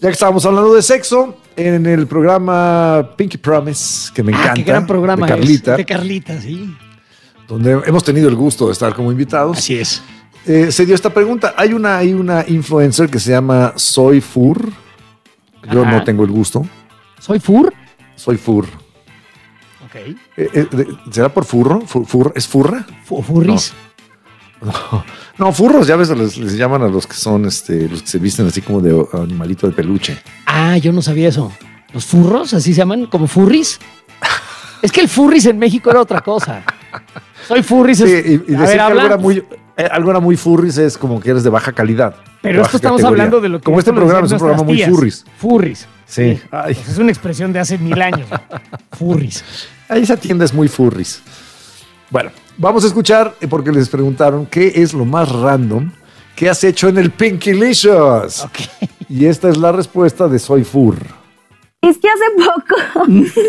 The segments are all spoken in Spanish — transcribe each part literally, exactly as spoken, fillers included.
Ya que estábamos hablando de sexo, en el programa Pinky Promise, que me encanta. Ah, qué gran programa de Carlita. Es, de Carlita, sí. Donde hemos tenido el gusto de estar como invitados. Así es. Eh, se dio esta pregunta. Hay una, hay una influencer que se llama Soy Fur. Yo Ajá. no tengo el gusto. ¿Soy Fur? Soy Fur. Ok. Eh, eh, de- ¿Será por furro? Fur, fur- ¿Es furra? Fu- ¿Furris? No. No, furros, ya ves, les, les llaman a los que son, este, los que se visten así como de animalito de peluche. Ah, yo no sabía eso. ¿Los furros? ¿Así se llaman? ¿Como furris? Es que el furris en México era otra cosa. Soy furris. Sí, es- y, y a decir ver, que algo habla. era muy, eh, algo era muy furris es como que eres de baja calidad. Pero de esto baja estamos categoría. hablando de lo que... Como este esto lo programa es un decían programa muy nuestras furris. tías. Furris. Sí. Ay, Pues es una expresión de hace mil años. Furris. ahí esa tienda es muy furris. Bueno, vamos a escuchar, eh, porque les preguntaron qué es lo más random que has hecho en el Pinkylicious. Ok. Y esta es la respuesta de Soy Fur. Es que hace poco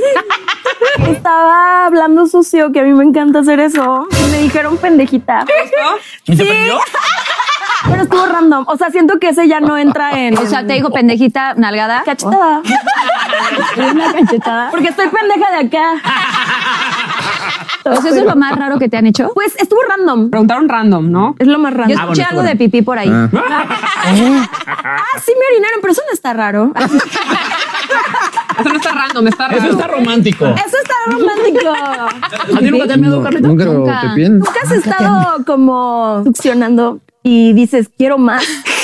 estaba hablando sucio, que a mí me encanta hacer eso. Y me dijeron pendejita. ¿Quién te Sí. prendió? Pero estuvo random. O sea, siento que ese ya no entra en. O sea, te dijo pendejita, nalgada. Cachetada. Una cachetada. Porque estoy pendeja de acá. O sea, eso es lo más raro que te han hecho. Pues estuvo random. Preguntaron random, ¿no? Es lo más Yo random. escuché bueno, algo bueno. de pipí por ahí. Ah, sí me orinaron, pero eso no está raro. Eso no está random, está raro. Eso está romántico. Eso está romántico. ¿A ti nunca te han dado, Carlita? Nunca, Nunca. te piden. ¿Nunca has estado como succionando y dices, quiero más?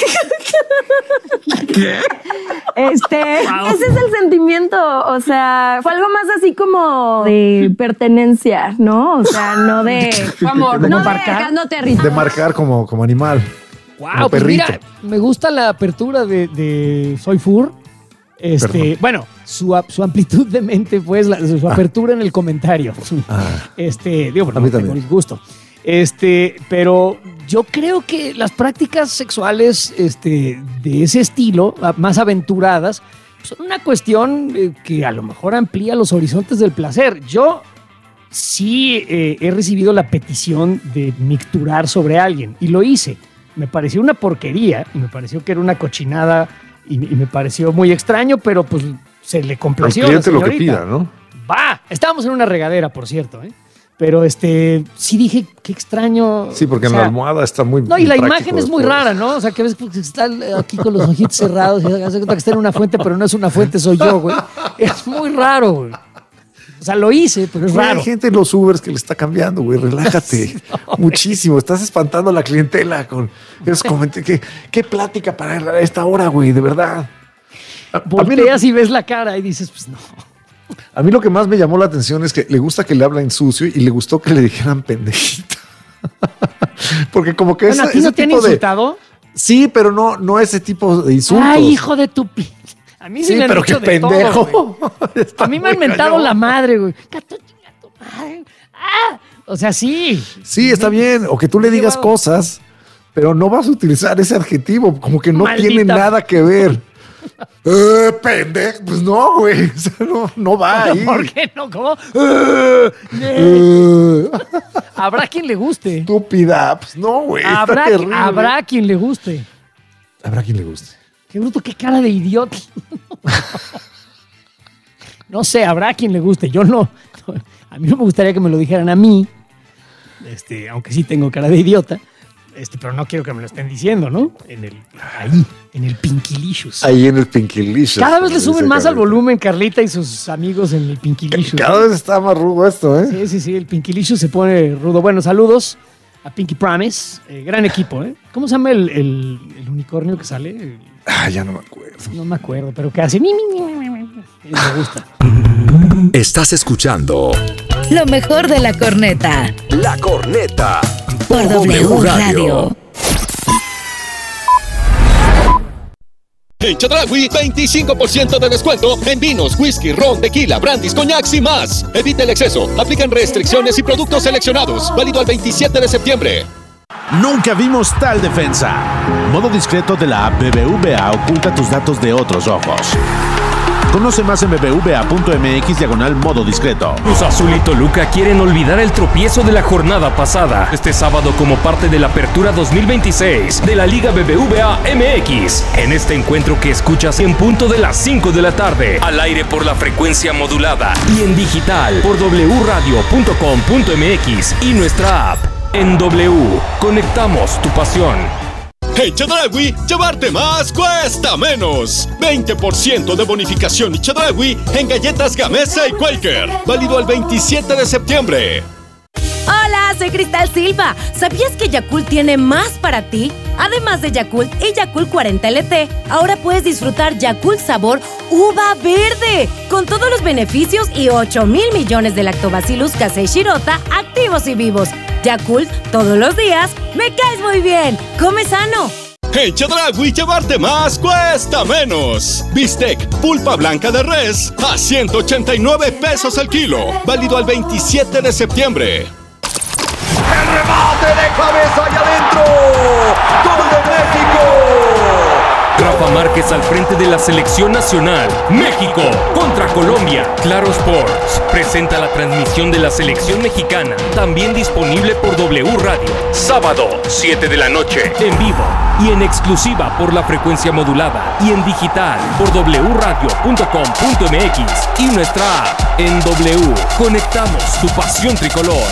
Este, ese es el sentimiento, o sea, fue algo más así como de pertenencia, ¿no? O sea, no de... Fue amor. De No de marcar. marcando territorio. De marcar como, como animal. Wow, Como pues perrito. mira, me gusta la apertura de, de Soy Fur. Este, Perdón. bueno, su, ap- su amplitud de mente, pues, la- su apertura en el comentario. Ah, Este, digo, A pero mí no tengo también. el gusto. Este, pero yo creo que las prácticas sexuales, este, de ese estilo, a- más aventuradas, son una cuestión eh, que a lo mejor amplía los horizontes del placer. Yo sí eh, he recibido la petición de micturar sobre alguien y lo hice. Me pareció una porquería y me pareció que era una cochinada y, y me pareció muy extraño, pero pues se le al complació a la cliente lo que señorita. pida, ¿no? Va, estábamos en una regadera, por cierto, ¿eh? Pero este, sí dije, qué extraño. Sí, porque o en sea, la almohada está muy. No, y la impráctico imagen es muy después. rara, ¿no? O sea, que ves que está aquí con los ojitos cerrados y hace cuenta que está en una fuente, pero no es una fuente, soy yo, güey. Es muy raro, güey. O sea, lo hice, pero es Güey, raro. Hay gente en los Ubers que le está cambiando, güey. Relájate. Muchísimo. Estás espantando a la clientela con esos comentarios. ¿Qué, qué plática para esta hora, güey? De verdad. A, a mí lo, Volteas y ves la cara y dices, pues no. a mí lo que más me llamó la atención es que le gusta que le hablen sucio y le gustó que le dijeran pendejita. Porque como que Bueno, ese, ¿a ti ese no te han tipo de... insultado? Sí, pero no, no ese tipo de insultos. Ay, hijo de tu... pi- A mí sí, Sí, me han pero dicho qué de todo, pendejo. güey. Está A mí me han muy mentado cañón. la madre, güey. Gato, chinga tu madre. Ah, o sea, sí. Sí, está bien. O que tú le digas Llevado. cosas, pero no vas a utilizar ese adjetivo, como que no Maldita. tiene nada que ver. Eh, pendejo, pues no, güey. O sea, no, no va ahí. ¿Por qué no? ¿Cómo? Eh, Habrá quien le guste. estúpida, pues no, güey. está Habrá, terrible. habrá quien le guste. Habrá quien le guste. Qué bruto, qué cara de idiota. No sé, habrá quien le guste. Yo no. A mí no me gustaría que me lo dijeran a mí. Este, aunque sí tengo cara de idiota. Este, pero no quiero que me lo estén diciendo, ¿no? En el, ahí, en el Pinkylicious. Ahí en el Pinkylicious. Cada vez le como suben dice más al Carlita. volumen Carlita y sus amigos en el Pinkylicious. Cada vez está más rudo esto, ¿eh? Sí, sí, sí, el Pinkylicious se pone rudo. Bueno, saludos a Pinky Promise. Eh, gran equipo, ¿eh? ¿Cómo se llama el, el- el unicornio que sale? El- Ah, ya no me acuerdo. no me acuerdo, pero que hace... mi, mi, mi, mi, mi. Me gusta. Estás escuchando Lo mejor de la corneta. La Corneta Por W Radio. En Chedraui, veinticinco por ciento de descuento en vinos, whisky, ron, tequila, brandis, coñacs y más. Evita el exceso. Aplican restricciones y productos seleccionados. Válido al veintisiete de septiembre. Nunca vimos tal defensa. Modo discreto de la app B B V A oculta tus datos de otros ojos. Conoce más en bbva.mx diagonal modo discreto. Cruz Azul y Toluca quieren olvidar el tropiezo de la jornada pasada. Este sábado como parte de la Apertura dos mil veintiséis de la Liga B B V A M X. En este encuentro que escuchas en punto de las cinco de la tarde. Al aire por la frecuencia modulada y en digital por doble u radio punto com punto m x y nuestra app. En W, conectamos tu pasión. En Chedraui, llevarte más cuesta menos. veinte por ciento de bonificación y Chedraui en galletas Gamesa y Quaker. Válido el veintisiete de septiembre. Hola, soy Cristal Silva. ¿Sabías que Yakult tiene más para ti? Además de Yakult y Yakult cuarenta L T, ahora puedes disfrutar Yakult sabor uva verde, con todos los beneficios y ocho mil millones de lactobacillus casei shirota activos y vivos. Yakult, todos los días, me caes muy bien. Come sano. En Chedraui, llevarte más cuesta menos. Bistec, pulpa blanca de res, a ciento ochenta y nueve pesos el kilo. Válido al veintisiete de septiembre. ¡El remate de cabeza y adentro! ¡Gol de México! Rafa Márquez al frente de la selección nacional. México contra Colombia. Claro Sports presenta la transmisión de la selección mexicana, también disponible por W Radio. Sábado, siete de la noche, en vivo y en exclusiva por la frecuencia modulada y en digital por doble u radio punto com punto m x y nuestra app. En W, conectamos tu pasión tricolor.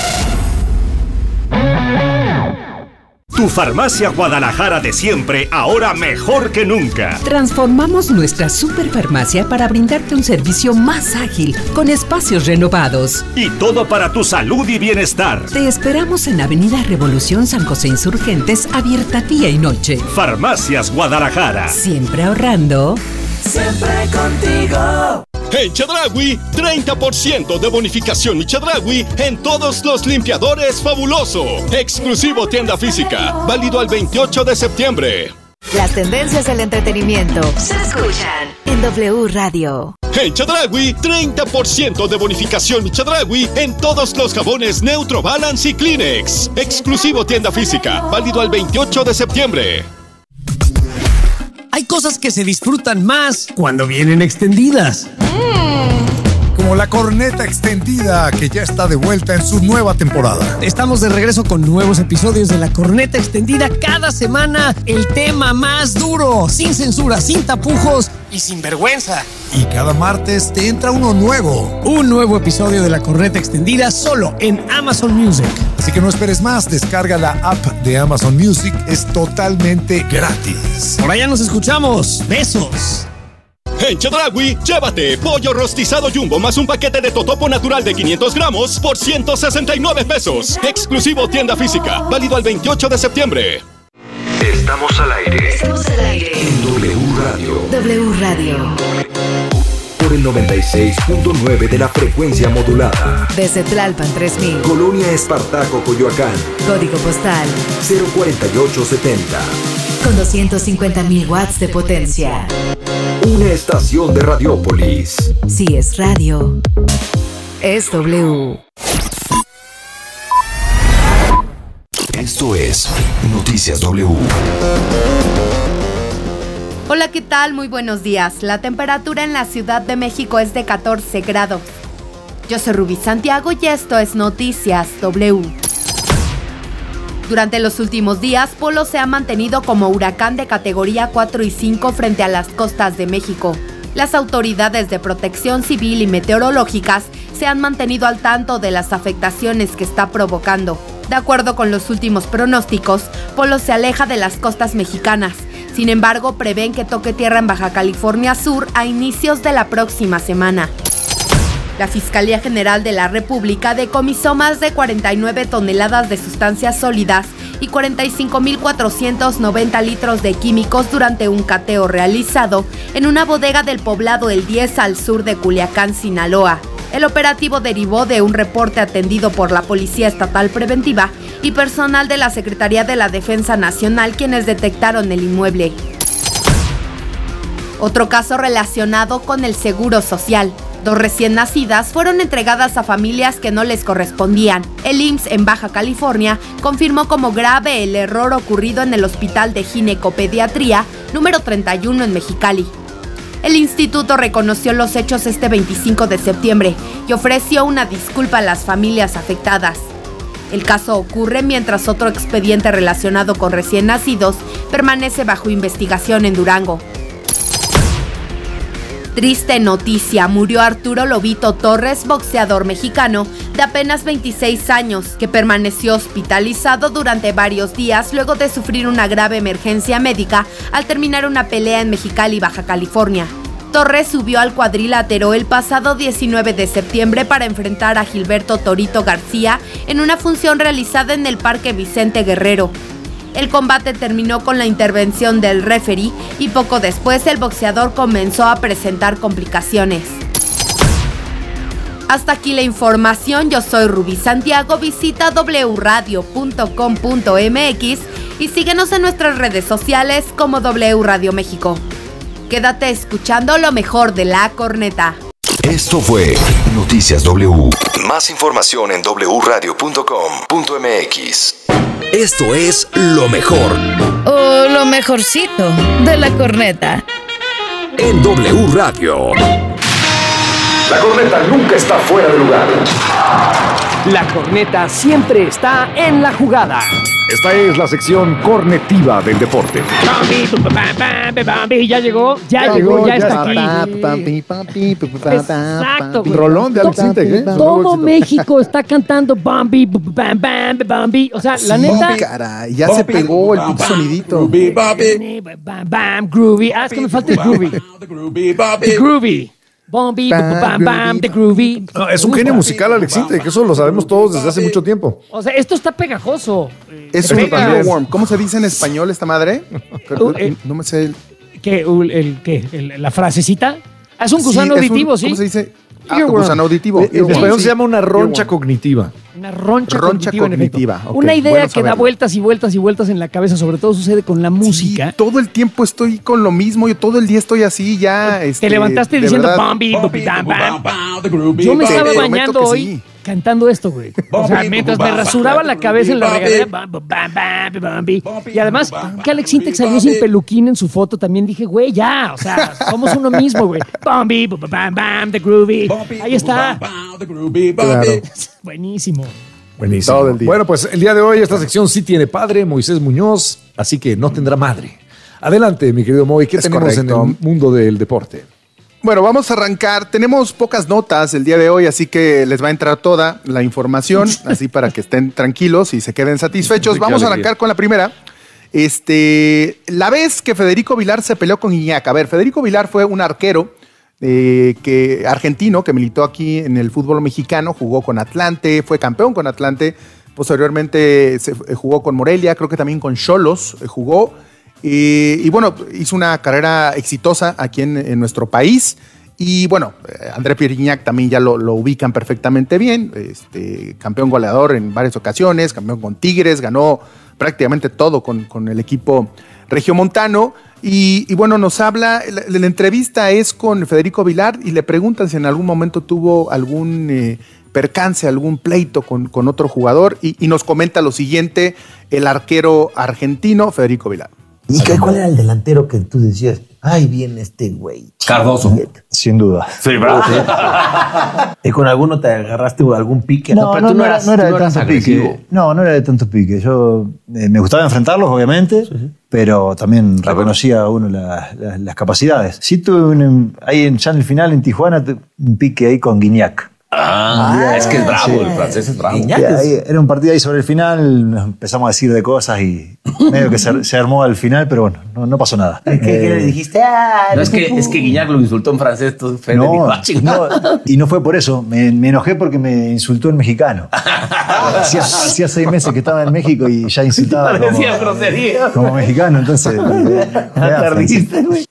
Tu farmacia Guadalajara de siempre, ahora mejor que nunca. Transformamos nuestra superfarmacia para brindarte un servicio más ágil, con espacios renovados. Y todo para tu salud y bienestar. Te esperamos en Avenida Revolución San José Insurgentes, abierta día y noche. Farmacias Guadalajara. Siempre ahorrando. Siempre contigo. En Chedraui, treinta por ciento de bonificación y Chedraui en todos los limpiadores fabuloso. Exclusivo tienda física, válido al veintiocho de septiembre. Las tendencias del entretenimiento se escuchan en W Radio. En Chedraui, treinta por ciento de bonificación y Chedraui en todos los jabones Neutro Balance y Kleenex. Exclusivo tienda física, válido al veintiocho de septiembre. Hay cosas que se disfrutan más cuando vienen extendidas. Como la corneta extendida, que ya está de vuelta en su nueva temporada. Estamos de regreso con nuevos episodios de la corneta extendida. Cada semana el tema más duro, sin censura, sin tapujos y sin vergüenza. Y cada martes te entra uno nuevo. Un nuevo episodio de la corneta extendida solo en Amazon Music. Así que no esperes más, descarga la app de Amazon Music, es totalmente gratis. Por allá nos escuchamos. Besos. En Chedraui, llévate pollo rostizado Jumbo más un paquete de totopo natural de quinientos gramos por ciento sesenta y nueve pesos. Exclusivo tienda física, válido al veintiocho de septiembre. Estamos al aire. Estamos al aire. En W Radio. W Radio. Por el noventa y seis punto nueve de la frecuencia modulada. Desde Tlalpan tres mil. Colonia Espartaco, Coyoacán. Código postal cero cuarenta y ocho setenta. Con doscientos cincuenta mil watts de potencia. Una estación de Radiópolis. Si es radio, es W. Esto es Noticias W. Hola, ¿qué tal? Muy buenos días. La temperatura en la Ciudad de México es de catorce grados. Yo soy Rubí Santiago y esto es Noticias W. Durante los últimos días, Polo se ha mantenido como huracán de categoría cuatro y cinco frente a las costas de México. Las autoridades de protección civil y meteorológicas se han mantenido al tanto de las afectaciones que está provocando. De acuerdo con los últimos pronósticos, Polo se aleja de las costas mexicanas. Sin embargo, prevén que toque tierra en Baja California Sur a inicios de la próxima semana. La Fiscalía General de la República decomisó más de cuarenta y nueve toneladas de sustancias sólidas y cuarenta y cinco mil cuatrocientos noventa litros de químicos durante un cateo realizado en una bodega del poblado El diez al sur de Culiacán, Sinaloa. El operativo derivó de un reporte atendido por la Policía Estatal Preventiva y personal de la Secretaría de la Defensa Nacional, quienes detectaron el inmueble. Otro caso relacionado con el Seguro Social. Dos recién nacidas fueron entregadas a familias que no les correspondían. El I M S S en Baja California confirmó como grave el error ocurrido en el Hospital de Ginecopediatría número treinta y uno en Mexicali. El instituto reconoció los hechos este veinticinco de septiembre y ofreció una disculpa a las familias afectadas. El caso ocurre mientras otro expediente relacionado con recién nacidos permanece bajo investigación en Durango. Triste noticia, murió Arturo Lobito Torres, boxeador mexicano de apenas veintiséis años, que permaneció hospitalizado durante varios días luego de sufrir una grave emergencia médica al terminar una pelea en Mexicali, Baja California. Torres subió al cuadrilátero el pasado diecinueve de septiembre para enfrentar a Gilberto Torito García en una función realizada en el Parque Vicente Guerrero. El combate terminó con la intervención del referee y poco después el boxeador comenzó a presentar complicaciones. Hasta aquí la información, yo soy Rubí Santiago, visita w radio punto com punto m x y síguenos en nuestras redes sociales como W Radio México. Quédate escuchando lo mejor de La Corneta. Esto fue Noticias W. Más información en w radio punto com punto m x. Esto es lo mejor. O lo mejorcito de La Corneta. En W Radio. La corneta nunca está fuera de lugar. La corneta siempre está en la jugada. Esta es la sección cornetiva del deporte. Bambi, Bambi, ya llegó, ya, ya llegó, ya, ya está aquí. Exacto, güey. Rolón de Alex Intec, ¿eh? Todo México está cantando Bambi, Bam, Bam, Bambi. O sea, la sí, neta. Caray, ya se pegó el pinche sonidito. Bam, Bam, Groovy. Ah, es que me falta el Groovy. El Groovy. Bombi, bam, bam, the groovy. No, es un genio musical, Alex Intec, que eso lo sabemos todos desde hace mucho tiempo. O sea, esto está pegajoso. Es un earworm. ¿Cómo se dice en español esta madre? Uh, eh, no me sé el... ¿Qué? El, el, ¿qué? El, ¿La frasecita? Ah, es un gusano sí, auditivo, un, ¿sí? ¿Cómo se dice? Ah, gusano auditivo. En español sí. Se llama una roncha earworm. Cognitiva. Una roncha, roncha cognitiva. cognitiva. Okay, una idea bueno que da vueltas y vueltas y vueltas en la cabeza, sobre todo sucede con la música. Sí, todo el tiempo estoy con lo mismo, yo todo el día estoy así ya. Te este, levantaste diciendo Bambi, bam, bam. Yo me estaba bañando hoy sí. cantando esto, güey. O sea, mientras me rasuraba la cabeza en la regadera, bam, bam, bam, Bambi. Y además, que Alex Intec salió sin peluquín en su foto, también dije, güey, ya, o sea, somos uno mismo, güey. Bambi, bam, bam, the groovy. Ahí está. Claro. Buenísimo. Buenísimo. Todo el día. Bueno, pues el día de hoy esta sección sí tiene padre, Moisés Muñoz, así que no tendrá madre. Adelante, mi querido Moy, ¿qué es tenemos correcto. En el mundo del deporte? Bueno, vamos a arrancar. Tenemos pocas notas el día de hoy, así que les va a entrar toda la información, así para que estén tranquilos y se queden satisfechos. Vamos a arrancar con la primera. Este, la vez que Federico Vilar se peleó con Gignac. A ver, Federico Vilar fue un arquero eh, que, argentino que militó aquí en el fútbol mexicano, jugó con Atlante, fue campeón con Atlante, posteriormente se jugó con Morelia, creo que también con Xolos eh, jugó. Y, y bueno, hizo una carrera exitosa aquí en, en nuestro país. Y bueno, André Pierre Gignac también ya lo, lo ubican perfectamente bien. Este, campeón goleador en varias ocasiones, campeón con Tigres, ganó prácticamente todo con, con el equipo regiomontano. Y, y bueno, nos habla, la, la entrevista es con Federico Vilar y le preguntan si en algún momento tuvo algún eh, percance, algún pleito con, con otro jugador. Y, y nos comenta lo siguiente, el arquero argentino Federico Vilar. ¿Y qué, cuál era el delantero que tú decías? Ay, viene este güey. Cardoso. Sin duda. Sí, ¿verdad? ¿Y con alguno te agarraste algún pique? No, no, pero no, tú no, no eras, no era tú no de eras tanto agresivo. pique. No, no era de tanto pique. Yo eh, me gustaba enfrentarlos, obviamente, sí, sí. Pero también claro. reconocía a uno la, la, las capacidades. Sí tuve un, ahí en, ya en el final en Tijuana un pique ahí con Gignac. Ah, ah, es que es bravo, sí. El francés es bravo. Sí, ahí, era un partido ahí sobre el final, nos empezamos a decir de cosas y medio que se, se armó al final, pero bueno, no, no pasó nada. ¿Qué, eh, ¿Qué le dijiste? Ah, no, es que, es que Gignac lo insultó en francés, tú, Fede, no, dijo, ah, no, y no fue por eso, me, me enojé porque me insultó en mexicano. hacía, hacía seis meses que estaba en México y ya insultaba como, como mexicano, entonces... Perdiste, güey.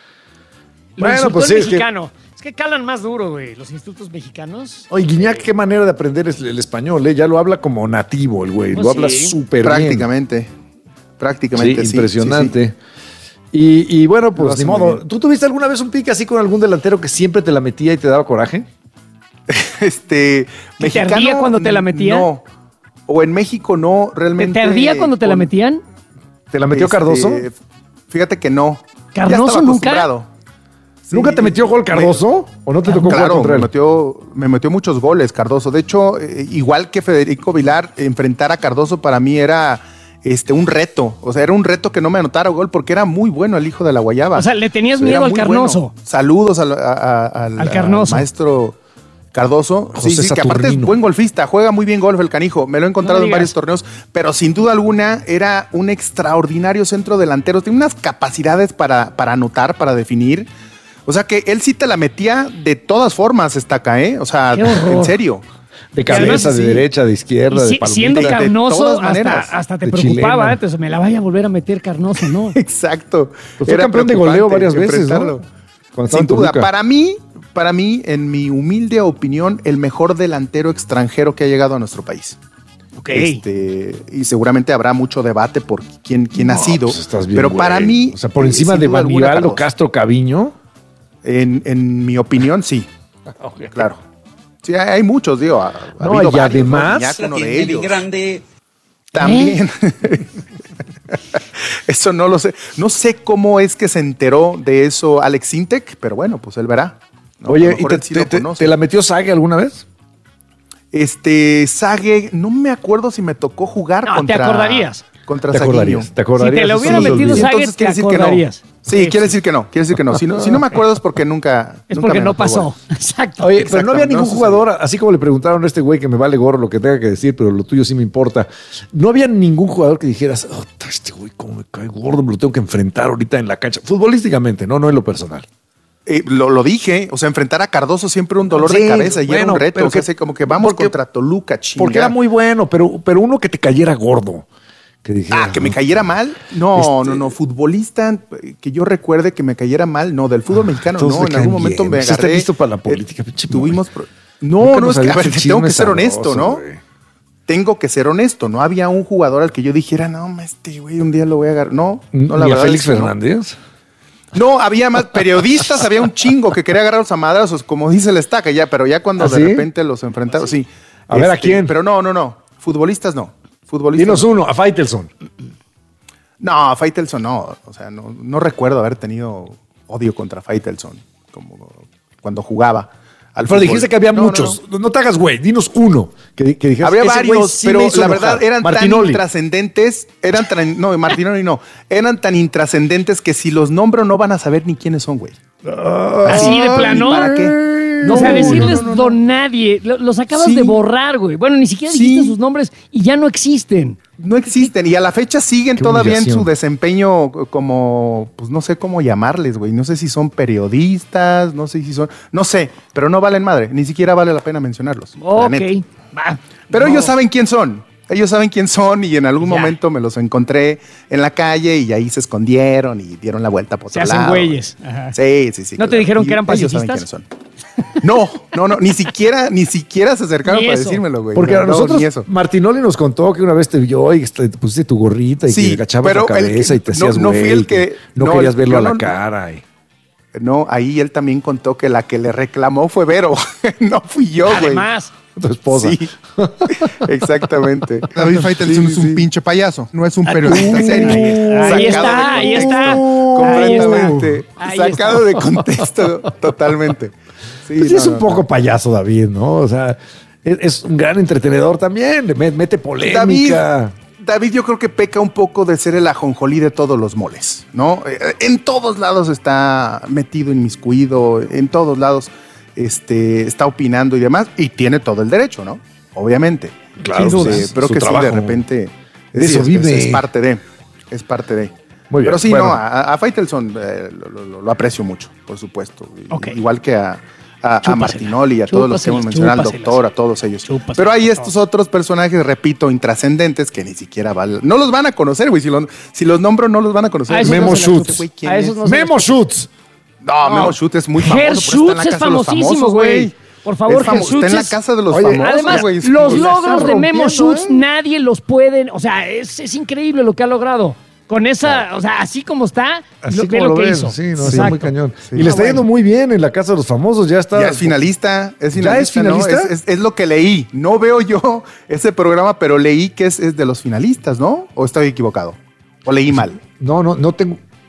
Bueno, pues sí, es mexicano. Que... Es que calan más duro, güey, los institutos mexicanos. Oye, Gignac, qué manera de aprender el español, ¿eh? Ya lo habla como nativo el güey, pues lo sí. habla súper bien. Prácticamente, prácticamente, sí. sí Impresionante. Sí, sí. Y, y bueno, pues ni modo. ¿Tú tuviste alguna vez un pique así con algún delantero que siempre te la metía y te daba coraje? este, ¿Que mexicano, ¿Te ardía cuando te la metían? No, o en México no, realmente. ¿Te ardía cuando te con, la metían? ¿Te la metió este, Cardoso? Fíjate que no. ¿Cardoso nunca? ¿Nunca te metió gol Cardoso? ¿O no te tocó jugar Claro, contra me él? metió, me metió muchos goles Cardoso. De hecho, eh, igual que Federico Vilar, enfrentar a Cardoso para mí era este, un reto. O sea, era un reto que no me anotara gol porque era muy bueno el hijo de la Guayaba. O sea, le tenías Era miedo al muy Carnoso. bueno. Saludos al, a- a- al- Al Carnoso. al maestro Cardoso. José Sí, sí, que aparte es Saturnino. buen golfista, juega muy bien golf el canijo. Me lo he encontrado No en digas. varios torneos, pero sin duda alguna era un extraordinario centro delantero. Tiene unas capacidades para, para anotar, para definir. O sea que él sí te la metía de todas formas, Estaca, ¿eh? O sea, Qué horror. en serio. De cabeza, además, de sí. derecha, de izquierda, Y si- de palomita. siendo de Carnoso, todas hasta, maneras. hasta te De preocupaba. chilena. ¿eh? Entonces, me la vaya a volver a meter Carnoso, ¿no? Exacto. Pues fue Era campeón de goleo preocupante varias veces, ¿no? enfrentarlo. Cuando estaba Sin en duda. Toluca. Para mí, para mí, en mi humilde opinión, el mejor delantero extranjero que ha llegado a nuestro país. Ok. Este, y seguramente habrá mucho debate por quién, quién ha No, sido. pues estás bien, pero güey. para mí. O sea, por eh, encima sin de duda alguna, Vanibaldo Carlos. Castro Caviño. En, en mi opinión, sí. Claro. Sí, hay, hay muchos, digo. Ha, ha No, habido y varios, ¿no? además- Guiñac, uno de Tiene bien ellos. grande. También. Eso no lo sé. No sé cómo es que se enteró de eso Alex Sintek, pero bueno, pues él verá. ¿no? A lo Oye, ¿y mejor te, él sí lo te- te- conoce. te la metió Sague alguna vez? Este, Sague, no me acuerdo si me tocó jugar No, te contra. acordarías. Contra Te Saguinho. acordarías, te acordarías. Si te lo eso hubiera no se metido olvida. Sague, Entonces te quiere decir que no. acordarías. Sí, quiere decir que no, quiere decir que no. Si no, si no me acuerdo es porque nunca. Es nunca porque me no anotó pasó. gol. Exacto. Oye, pero no había Exactamente, ningún no, sí, jugador, así como le preguntaron a este güey que me vale gorro lo que tenga que decir, pero lo tuyo sí me importa. No había ningún jugador que dijeras, oh, este güey, cómo me cae gordo, me lo tengo que enfrentar ahorita en la cancha. Futbolísticamente, no, no en lo personal. Eh, lo, lo dije, o sea, enfrentar a Cardoso siempre un dolor Sí, de cabeza y era bueno, un reto. pero O sea, que- sé, como que vamos porque- contra Toluca, chinga. Porque era muy bueno, pero, pero uno que te cayera gordo. Que dijera, Ah, que me cayera mal. No, Este- no, no. Futbolista eh, que yo recuerde que me cayera mal. No, del fútbol mexicano todos no. me En caen algún momento bien. me Pues está agarré. listo para la eh, política, pinche tuvimos. pro- Nunca No, no, nos es que a avientas ver, el tengo que chisme ser honesto, sabroso, ¿no? güey. Tengo que ser honesto. No había un jugador al que yo dijera, no, este güey un día lo voy a agarrar. No, no, la Ni a verdad. Félix es que no. Fernández. No, había más periodistas, había un chingo que quería agarrarlos a madrazos, como dice el Estaca, ya, pero ya cuando ¿Ah, de sí? repente los enfrentaron, sí. A ver, ¿a quién? Pero no, no, no. Futbolistas no. Futbolistas Dinos no. uno, a Faitelson. No, Faitelson no. O sea, no, no recuerdo haber tenido odio contra Faitelson como cuando jugaba al Pero fútbol. dijiste que había No, no, muchos. No, te hagas, güey. Dinos uno. Que, que no. dijeras, Había "Ese güey varios, sí pero me hizo la enojar". verdad eran Martinoli. tan intrascendentes, eran tan, no, Martinoli no, eran tan intrascendentes que si los nombro no van a saber ni quiénes son, güey. Así de Ay, plano. ¿para qué? No, o sea, decirles no, no, no. don nadie. lo- Los acabas Sí. de borrar, güey. Bueno, ni siquiera Sí. dijiste sus nombres y ya no existen. No existen y a la fecha siguen Qué todavía en humillación. su desempeño como, pues no sé cómo llamarles, güey. No sé si son periodistas, no sé si son, no sé, pero no valen madre, ni siquiera vale la pena mencionarlos. la Ok. neta. Va. Pero No. ellos saben quién son. Ellos saben quién son y en algún Ya. momento me los encontré en la calle y ahí se escondieron y dieron la vuelta por Se otro hacen lado. güeyes. Ajá. Sí, sí, sí. ¿No te claro. dijeron Y que eran ellos saben pacifistas? quiénes son. No, no, no, ni siquiera, ni siquiera se acercaron Ni para eso. decírmelo, güey. Porque No, a no, nosotros, ni eso. Martinoli nos contó que una vez te vio y te pusiste tu gorrita y Sí, que agachabas la pero el que- cabeza y te no- hacías no güey. fui el que- no, no, querías verlo yo a la no- cara. y- No, ahí él también contó que la que le reclamó fue Vero. No fui yo, güey. Además, tu esposa. Sí, exactamente. David Faitelson es un pinche payaso, no es un periodista serio. ahí Sacado está, de ahí contexto, está. Completamente. Ahí Sacado está. de contexto, totalmente. Sí, Pues no, es un no, poco no. payaso, David, ¿no? O sea, es, es un gran entretenedor también. le met- Mete David, polémica. David, yo creo que peca un poco de ser el ajonjolí de todos los moles, ¿no? Eh, En todos lados está metido, inmiscuido, en todos lados este, está opinando y demás, y tiene todo el derecho, ¿no? Obviamente. Claro, Este, pues, es pero su que trabajo. sí, de repente. De sí, eso es, vive. Es, es parte de. Es parte de. Muy bien, Pero sí, bueno. no, a, a Faitelson eh, lo, lo- lo aprecio mucho, por supuesto. Y- Ok. Igual que a, a, a Chúpasela, Martinoli y a todos los que hemos chúpaselas, mencionado, al chúpaselas. doctor, a todos ellos. Chúpaselas, Pero hay por estos otros personajes, repito, intrascendentes que ni siquiera valen. No los van a conocer, güey. Si, lo- si los nombro, no los van a conocer. A esos Memo no se las Schutz. chupas. Güey, ¿quién A esos es? no se las Memo chupas. Schutz. No, Memo Schutz es muy famoso. Ger pero está en Schutz la es casa de los famosísimo, famosos, güey. Por favor, Es famo- Ger Schutz Está en la es- casa de los Oye, famosos, Además, güey. Es los como- logros de Memo rompiendo, Schutz ¿eh? nadie los pueden. O sea, es, es increíble lo que ha logrado. Con esa, o sea, así como está, Así lo, ve como lo lo que ves, hizo. sí, no, está Exacto. muy cañón. Sí. Y le Ah, está yendo bueno. muy bien en la Casa de los Famosos. Ya está. Ya es finalista, es finalista. ¿Ya es finalista? ¿no? Es, es- es lo que leí. No veo yo ese programa, pero leí que es, es de los finalistas, ¿no? ¿O estoy equivocado? ¿O leí mal? No, no, no tengo.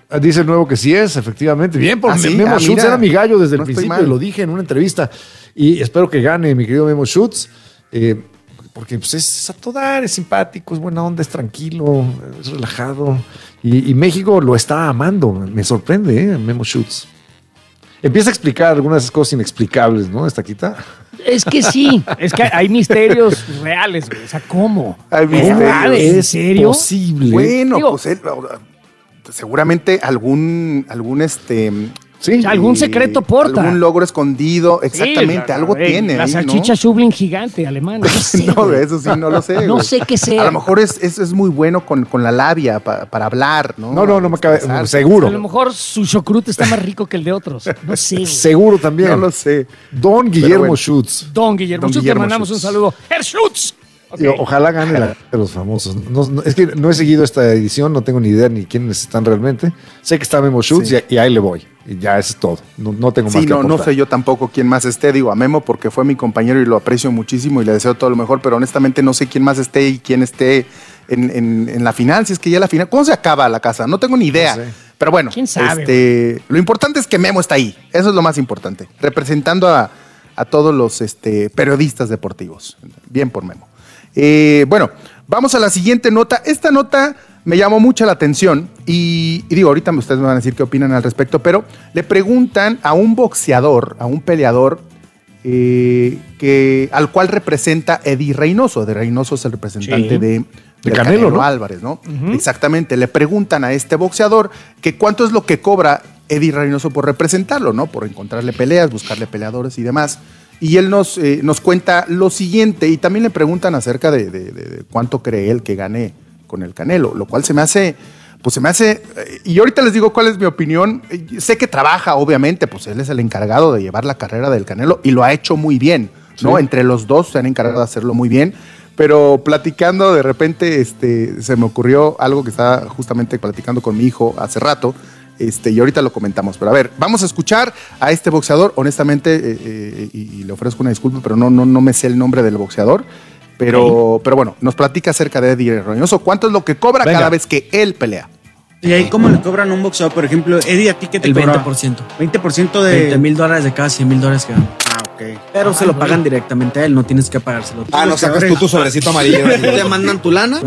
Dice el nuevo que sí es, efectivamente. Bien, por ¿Ah, sí? Memo Ah, Schutz mira. era mi gallo desde el No estoy principio mal. y lo dije en una entrevista. Y espero que gane mi querido Memo Schutz, eh, porque pues, es a todo dar, es simpático, es buena onda, es tranquilo, es relajado. Y, y México lo está amando. Me sorprende, ¿eh? Memo Schutz. Empieza a explicar algunas cosas inexplicables, ¿no? Esta quita. Es que sí, es que hay misterios reales, güey. O sea, ¿cómo? Hay ¿Es misterios. real? ¿En Es serio? posible. Bueno, Digo- pues él, seguramente algún, algún este. Sí. Algún secreto porta. Algún logro escondido, exactamente, Sí, la- algo la- tiene. La ahí, ¿no? salchicha Schublin gigante alemana. No sé, No, güey. eso sí, no lo sé. No güey. sé qué sea. A lo mejor es, es, es muy bueno con, con la labia pa- para hablar, ¿no? No, no, no me cabe. Expresarse. A Seguro. lo mejor su chocrut está más rico que el de otros. No sé, güey. Seguro también. No lo sé. Don Guillermo bueno. Schutz. Don Guillermo Don Schutz, Guillermo te mandamos Schutz. un saludo. ¡Herr Schutz! Ok. Y ojalá gane la de los famosos. No, no, es que no he seguido esta edición, no tengo ni idea ni quiénes están realmente. Sé que está Memo Schutz Sí. y, y ahí le voy. Y ya eso es todo. No, no tengo más Sí, que no, no aportar. sé yo tampoco quién más esté. Digo a Memo porque fue mi compañero y lo aprecio muchísimo y le deseo todo lo mejor, pero honestamente no sé quién más esté y quién esté en, en, en la final. Si es que ya la final. ¿Cómo se acaba la casa? No tengo ni idea. No sé. Pero bueno, ¿Quién sabe, este, lo importante es que Memo está ahí. Eso es lo más importante. Representando a, a todos los este, periodistas deportivos. Bien por Memo. Eh, bueno, vamos a la siguiente nota. Esta nota me llamó mucho la atención y, y digo, ahorita ustedes me van a decir qué opinan al respecto, pero le preguntan a un boxeador, a un peleador, eh, que, al cual representa Eddie Reynoso. Eddie Reynoso es el representante Sí. de, De del Canelo, ¿no? Álvarez, ¿no? Ujú. Exactamente. Le preguntan a este boxeador que cuánto es lo que cobra Eddie Reynoso por representarlo, ¿no? Por encontrarle peleas, buscarle peleadores y demás. Y él nos, eh, nos cuenta lo siguiente, y también le preguntan acerca de, de- de- de cuánto cree él que gane con el Canelo, lo cual se me hace, pues se me hace, eh, y ahorita les digo cuál es mi opinión. Eh, sé que trabaja, obviamente, pues él es el encargado de llevar la carrera del Canelo y lo ha hecho muy bien, ¿no? Sí. Entre los dos se han encargado de hacerlo muy bien, pero platicando de repente, este, se me ocurrió algo que estaba justamente platicando con mi hijo hace rato. Este, y ahorita lo comentamos, pero a ver, vamos a escuchar a este boxeador, honestamente, eh, eh, y, y le ofrezco una disculpa, pero no, no, no me sé el nombre del boxeador, pero, pero bueno, nos platica acerca de Eddie Reynoso, cuánto es lo que cobra Venga. cada vez que él pelea. ¿Y ahí cómo le cobran a un boxeador? Por ejemplo, Eddie, ¿a ti qué te El cobraba? veinte por ciento. veinte por ciento de... veinte mil dólares de cada cien mil dólares que gana. Ah, ok. Pero se Ay, lo güey. pagan directamente a él, no tienes que pagárselo. Ah, no sacas tú tu sobrecito amarillo. Te mandan tu lana.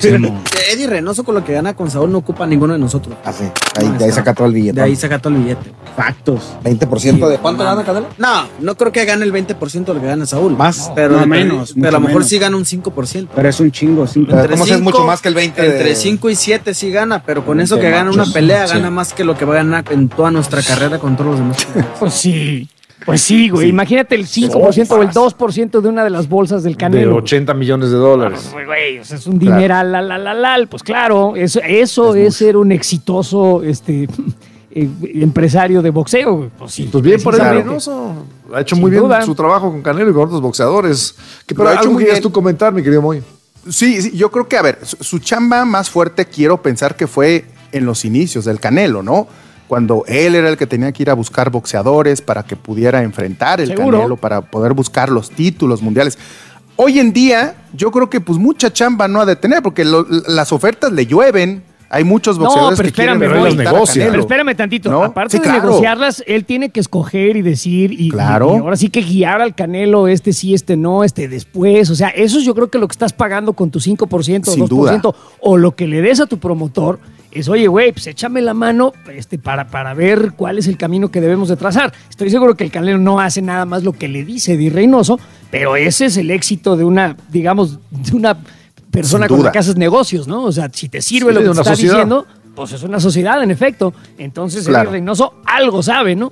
Eddie Reynoso con lo que gana con Saúl no ocupa a ninguno de nosotros. Ah, sí. Ahí, de ahí saca todo el billete. De ahí saca todo el billete. Factos. veinte por ciento de cuánto No, gana Canelo? No, no creo que gane el veinte por ciento de lo que gana Saúl. Más. Pero, No, menos, Pero a mucho lo mejor menos. sí gana un cinco por ciento. Pero es un chingo, cinco. Pero ¿cómo es mucho más que el veinte de- Entre cinco y siete sí gana, pero con eso Qué que gana una machos. pelea, Sí. gana más que lo que va a ganar en toda nuestra carrera con todos los demás. Pues sí. Pues sí, güey. Sí. Imagínate el cinco por ciento o el dos por ciento de una de las bolsas del De Canelo. ochenta millones de dólares. Pues, güey, o sea, es un dineral, la, la, la, la, pues claro, eso, eso es, ser un exitoso este, eh, empresario de boxeo, güey. Pues sí, Pues bien por el precisamente. Reynoso. Ha hecho Sin muy bien duda. su trabajo con Canelo y con otros boxeadores. Que, Lo pero ha hecho algo muy querías bien. tú comentar, mi querido Moy. Sí, sí, yo creo que, a ver, su, su chamba más fuerte quiero pensar que fue en los inicios del Canelo, ¿no? Cuando él era el que tenía que ir a buscar boxeadores para que pudiera enfrentar el Seguro. Canelo, para poder buscar los títulos mundiales. Hoy en día, yo creo que pues mucha chamba no ha de tener, porque lo- las ofertas le llueven. Hay muchos No, boxeadores pero que quieren espérame, enfrentar Moy. a Canelo. Pero espérame tantito. ¿No? Aparte Sí, de claro. negociarlas, él tiene que escoger y decir y, Claro. y- y ahora sí que guiar al Canelo, este sí, este no, este después. O sea, eso es yo creo que lo que estás pagando con tu cinco por ciento o Sin dos por ciento duda. o lo que le des a tu promotor es, oye, güey, pues échame la mano este, para, para ver cuál es el camino que debemos de trazar. Estoy seguro que el Canelo no hace nada más lo que le dice Eddie Reynoso, pero ese es el éxito de una, digamos, de una persona Sin con la duda. que haces negocios, ¿no? O sea, si te sirve Sí, lo de que te una está sociedad. diciendo, pues es una sociedad, en efecto. Entonces, Claro. Eddie Reynoso algo sabe, ¿no?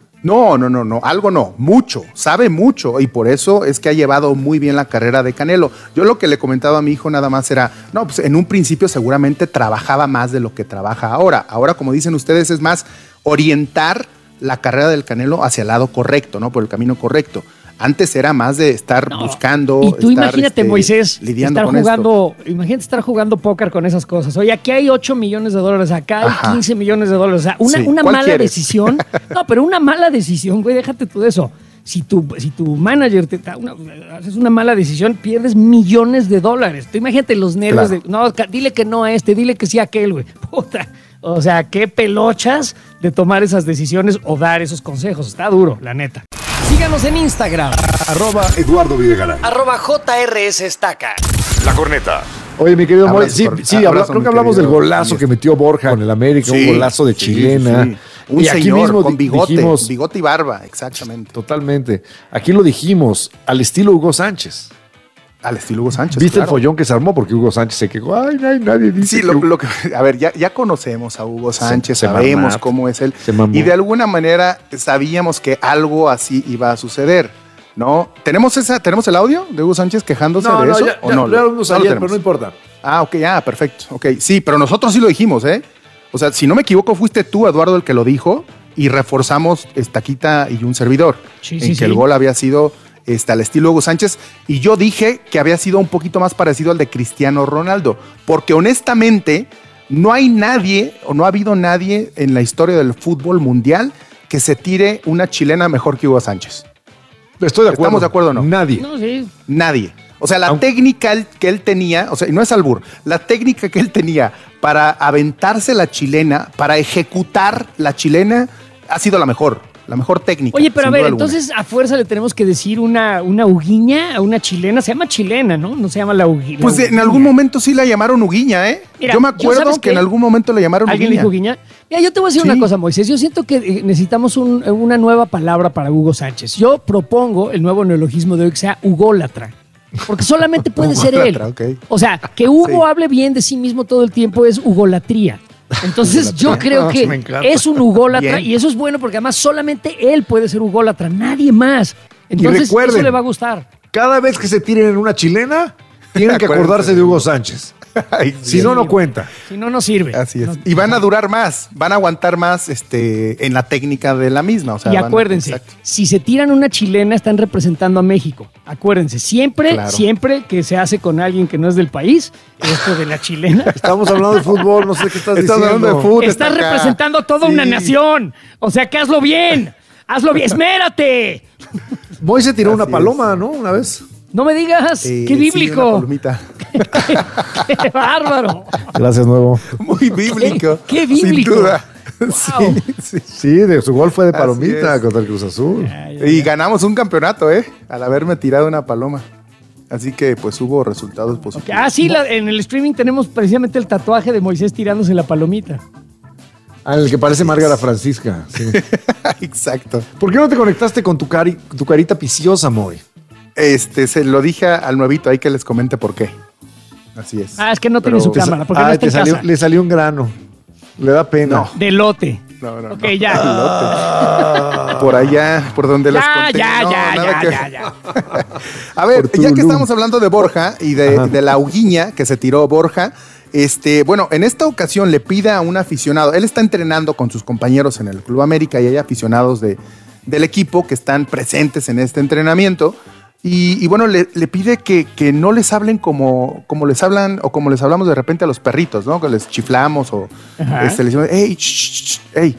No, no, no, no, algo no, mucho, sabe mucho y por eso es que ha llevado muy bien la carrera de Canelo. Yo lo que le comentaba a mi hijo nada más era, no, pues en un principio seguramente trabajaba más de lo que trabaja ahora. Ahora, como dicen ustedes, es más orientar la carrera del Canelo hacia el lado correcto, ¿no? Por el camino correcto. Antes era más de estar buscando. Y tú estar, imagínate, este, Moisés, lidiando estar con esto. jugando, imagínate estar jugando póker con esas cosas. Oye, aquí hay ocho millones de dólares, acá hay Ajá. quince millones de dólares. O sea, una, Sí, una ¿cuál mala quieres? decisión. No, pero una mala decisión, güey, déjate tú de eso. Si tu, si tu manager te da una, haces una mala decisión, pierdes millones de dólares. Tú imagínate los nervios Claro. de, no, ca- dile que no a este, dile que sí a aquel, güey. Puta. O sea, qué pelochas de tomar esas decisiones o dar esos consejos. Está duro, la neta. Síganos en Instagram. Arroba Eduardo Videgaray. Arroba J R S Estaca. La Corneta. Oye, mi querido Moy, Abrazo, sí, por- sí abrazo, habla- creo mi que hablamos del querido golazo Mies. que metió Borja con el América, Sí, un golazo de sí, chilena. sí, sí. Un Y aquí señor mismo con di- bigote, dijimos, bigote y barba, exactamente. totalmente. Aquí lo dijimos, al estilo Hugo Sánchez. Al estilo Hugo Sánchez. ¿Viste claro. el follón que se armó? Porque Hugo Sánchez se quejó. Ay, no hay nadie dice Sí, que lo, Hugo-". lo que, a ver, ya, ya conocemos a Hugo Sánchez, se sabemos mamó. cómo es él. Se mamó. Y de alguna manera sabíamos que algo así iba a suceder, ¿no? ¿Tenemos esa, tenemos el audio de Hugo Sánchez quejándose No, de no, eso? ya, ¿o ya, no? ya lo vimos No lo ayer, tenemos. pero no importa. Ah, ok, ah, perfecto. Ok, sí, pero nosotros sí lo dijimos, ¿eh? O sea, si no me equivoco, fuiste tú, Eduardo, el que lo dijo y reforzamos Estaquita y un servidor. Sí, en sí, que sí. el gol había sido este, al estilo Hugo Sánchez. Y yo dije que había sido un poquito más parecido al de Cristiano Ronaldo. Porque honestamente, no hay nadie o no ha habido nadie en la historia del fútbol mundial que se tire una chilena mejor que Hugo Sánchez. Estoy de acuerdo. ¿Estamos de acuerdo o no? Nadie. No, sí. Nadie. O sea, la técnica el- que él tenía, o sea, y no es albur, la técnica que él tenía para aventarse la chilena, para ejecutar la chilena, ha sido la mejor, la mejor técnica. Oye, pero a sin ver, duda alguna. entonces a fuerza le tenemos que decir una, una huguiña a una chilena. Se llama chilena, ¿no? No se llama la huguiña. Pues en algún momento sí la llamaron Uguiña, ¿eh? Mira, yo me yo acuerdo ¿sabes que qué? en algún momento le llamaron ¿Alguien Uguiña. dijo Guiña? Mira, yo te voy a decir Sí. una cosa, Moisés. Yo siento que eh, necesitamos un- una nueva palabra para Hugo Sánchez. Yo propongo el nuevo neologismo de hoy que sea ugólatra. Porque solamente puede ser él. Ugólatra, ok. O sea, que Hugo Sí. hable bien de sí mismo todo el tiempo es ugolatría. Entonces yo creo que Me encanta. es un ugólatra Bien. y eso es bueno porque además solamente él puede ser ugólatra, nadie más. Entonces recuerden, eso le va a gustar. Cada vez que se tiren en una chilena, tienen que Acuérdense acordarse de de Hugo Hugo. Sánchez. Ay, Si sí. no, no cuenta. Si no, no sirve. Así es. No- Y van a durar más, van a aguantar más este, en la técnica de la misma. O sea, y van a- acuérdense, exacto. si se tiran una chilena, están representando a México. Acuérdense, siempre, Claro. siempre que se hace con alguien que no es del país, esto de la chilena. Estamos hablando de fútbol, no sé qué estás Estás diciendo. hablando de fútbol. Estás está acá. representando a toda Sí. una nación. O sea, que hazlo bien. Hazlo bien. ¡Esmérate! Moy se tiró una Así paloma, ¿no? Una vez. No me digas. Eh, ¡Qué sí, una bíblico! palomita. ¡Qué bárbaro! Gracias, nuevo. Muy bíblico. Qué- qué bíblico. Sin duda. Wow. Sí, sí. Sí, de su gol fue de Así palomita es. contra el Cruz Azul. Y ganamos un campeonato, ¿eh? Al haberme tirado una paloma. Así que pues hubo resultados positivos. Ah, sí, la- en el streaming tenemos precisamente el tatuaje de Moisés tirándose la palomita. Ah, el que parece Márgara Francisca. Sí. Exacto. ¿Por qué no te conectaste con tu, cari- tu carita piciosa, Moy? Este, se lo dije al nuevito, ahí que les comente por qué. Así es. Ah, es que no tiene Pero- su cámara, porque no Ay, está te en salió- casa. le salió un grano. Le da pena. No. De lote. No, no, Ok, no. ya. Por allá, por donde les Ya, conté. ya, No, ya, nada ya, que- ya, ya. A ver, Por ya que Tulum. estamos hablando de Borja y de, de la Uguiña que se tiró Borja, este, bueno, en esta ocasión le pide a un aficionado, él está entrenando con sus compañeros en el Club América y hay aficionados de, del equipo que están presentes en este entrenamiento. Y, y bueno, le, le pide que, que no les hablen como, como les hablan o como les hablamos de repente a los perritos, ¿no? Que les chiflamos o Ajá. este, les decimos, hey, sh, sh, hey.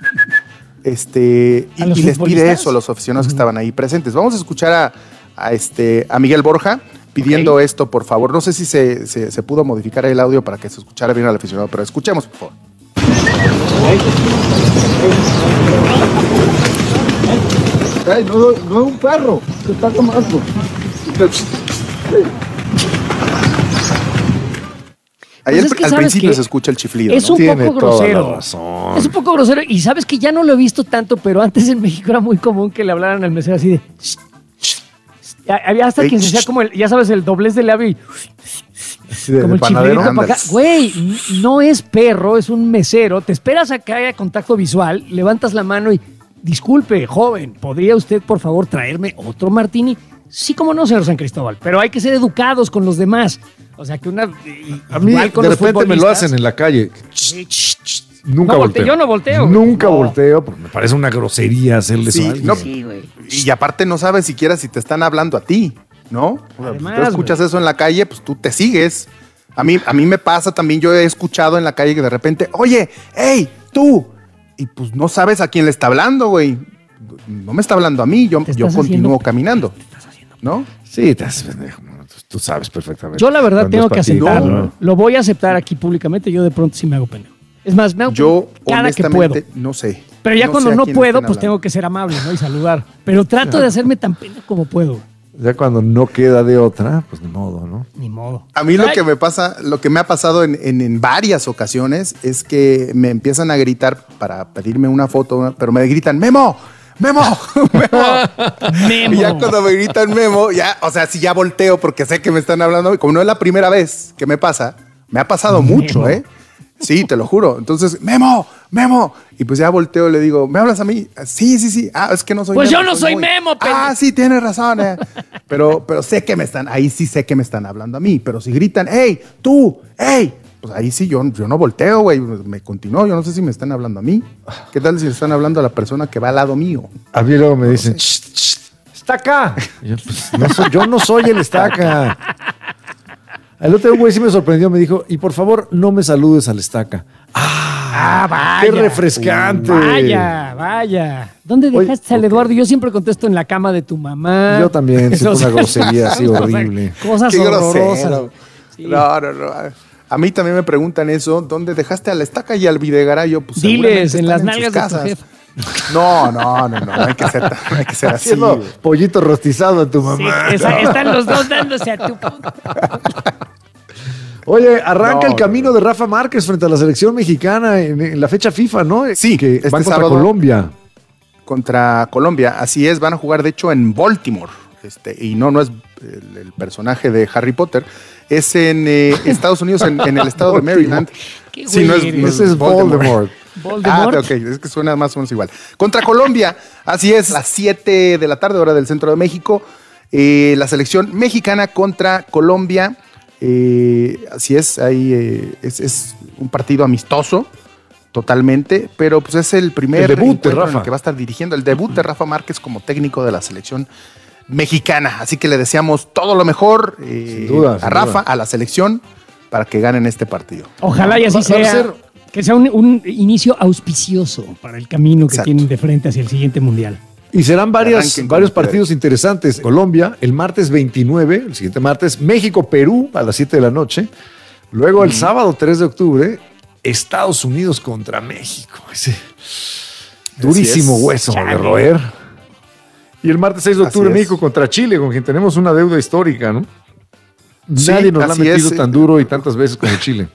Este, y, ¿A los y les pide futbolistas? eso a los aficionados que estaban ahí presentes. Vamos a escuchar a, a este, a Miguel Borja pidiendo Ok. esto, por favor. No sé si se, se, se pudo modificar el audio para que se escuchara bien al aficionado, pero escuchemos, por favor. Ay, no, no es un perro, se está tomando. Ahí Pues al, es que al ¿sabes principio qué? se escucha el chiflido. Es ¿no? un Tiene poco toda grosero. la razón. Es un poco grosero. Y sabes que ya no lo he visto tanto, pero antes en México era muy común que le hablaran al mesero así de. Había hasta Ey, quien se hacía sh- como el, ya sabes, el doblez del labio y Sí, de- como de el panadero. chiflidito para acá. Ándale. Güey, n- no es perro, es un mesero. Te esperas a que haya contacto visual, levantas la mano y disculpe, joven, ¿podría usted por favor traerme otro martini? Sí, como no, señor San Cristóbal, pero hay que ser educados con los demás. O sea, que una. y- A mí igual con de los repente me lo futbolistas. hacen en la calle. Nunca No, volteo. volte- yo no volteo, güey. Nunca No. volteo, porque me parece una grosería hacerle Sí, eso a alguien. no, Sí, güey. Y aparte no sabes siquiera si te están hablando a ti, ¿no? O sea, pues, Además, tú escuchas eso en la calle, pues tú te sigues. A mí, a mí me pasa también, yo he escuchado en la calle que de repente, oye, hey, tú. Y pues no sabes a quién le está hablando, güey. No me está hablando a mí, yo, Te yo estás continúo haciendo- caminando. ¿No? Sí, te haces pendejo. ¿no? Tú- Tú sabes perfectamente. Yo la verdad Cuando tengo es que para ti. aceptarlo. No. Lo voy a aceptar aquí públicamente. Yo de pronto sí me hago pendejo. Es más, me hago Yo, cada que puedo. honestamente, no sé. Pero ya No cuando sé a no quién puedo, estén pues hablando. tengo que ser amable, ¿no? Y saludar. Pero trato de hacerme tan pena como puedo. Ya cuando no queda de otra, pues ni modo, ¿no? Ni modo. A mí lo que me pasa, lo que me ha pasado en, en- en varias ocasiones es que me empiezan a gritar para pedirme una foto, pero me gritan, Memo, Memo, Memo. Memo. Y ya cuando me gritan Memo, ya, o sea, si ya volteo porque sé que me están hablando, y como no es la primera vez que me pasa, me ha pasado mucho, ¿eh? Sí, te lo juro. Entonces, Memo, Memo. Y pues ya volteo y le digo, ¿me hablas a mí? Sí, sí, sí. Ah, es que no soy Pues Memo, yo no soy Moy. Memo, pendejo. Ah, sí, tienes razón. eh. Pero, pero sé que me están, ahí sí sé que me están hablando a mí. Pero si gritan, hey, tú, hey, pues ahí sí yo, yo no volteo, güey. Me continúo. Yo no sé si me están hablando a mí. ¿Qué tal si le están hablando a la persona que va al lado mío? A mí luego me dicen, "Ch, ch, está acá. Y yo, pues, no soy, yo no soy el estaca. El otro güey sí me sorprendió, me dijo, y por favor, no me saludes al estaca. Ah, vaya. ¡Qué refrescante! Vaya, vaya. ¿Dónde dejaste al Eduardo? Yo siempre contesto en la cama de tu mamá. Yo también, siento Esos- una grosería así cosas- horrible. Cosas Qué horrorosas. grosero. No, no, no. A mí también me preguntan eso. ¿Dónde dejaste a la estaca y al Videgaray? Pues Diles, seguramente en las están nalgas sus de tu casas. jefe. No, no, no, no. No hay que ser, no hay que ser así. Haciendo güey. pollito rostizado a tu mamá. Sí, esa- están los dos dándose a tu... Oye, arranca No, el camino de Rafa Márquez frente a la selección mexicana en, en la fecha FIFA, ¿no? Sí, que este van contra sábado. Colombia. Contra Colombia, así es, van a jugar de hecho en Baltimore. Este, y no, no es el, el personaje de Harry Potter, es en eh, Estados Unidos, en, en el estado de Maryland. Qué Sí, no es, güey no Ese es Voldemort. Voldemort. Ah, ok, es que suena más o menos igual. Contra Colombia, así es, a las siete de la tarde, hora del centro de México, eh, la selección mexicana contra Colombia. Eh, así es, ahí eh, es, es un partido amistoso totalmente, pero pues es el primer El debut de encuentro en Rafa. el que va a estar dirigiendo, el debut de Rafa Márquez como técnico de la selección mexicana. Así que le deseamos todo lo mejor eh, Sin duda, a sin Rafa, duda. a la selección, para que ganen este partido. Ojalá y así Va- va a sea. ser- Que sea un, un inicio auspicioso para el camino que Exacto. tienen de frente hacia el siguiente mundial. Y serán varias, Arranquen con varios ustedes. partidos interesantes. Colombia, el martes veintinueve, el siguiente martes, México-Perú a las siete de la noche. Luego el sábado tres de octubre, Estados Unidos contra México. Ese durísimo es. hueso Chale. de roer. Y el martes seis de Así octubre, es. México contra Chile, con quien tenemos una deuda histórica, ¿no? Sí, Nadie nos la ha así metido es. tan duro y tantas veces como Chile.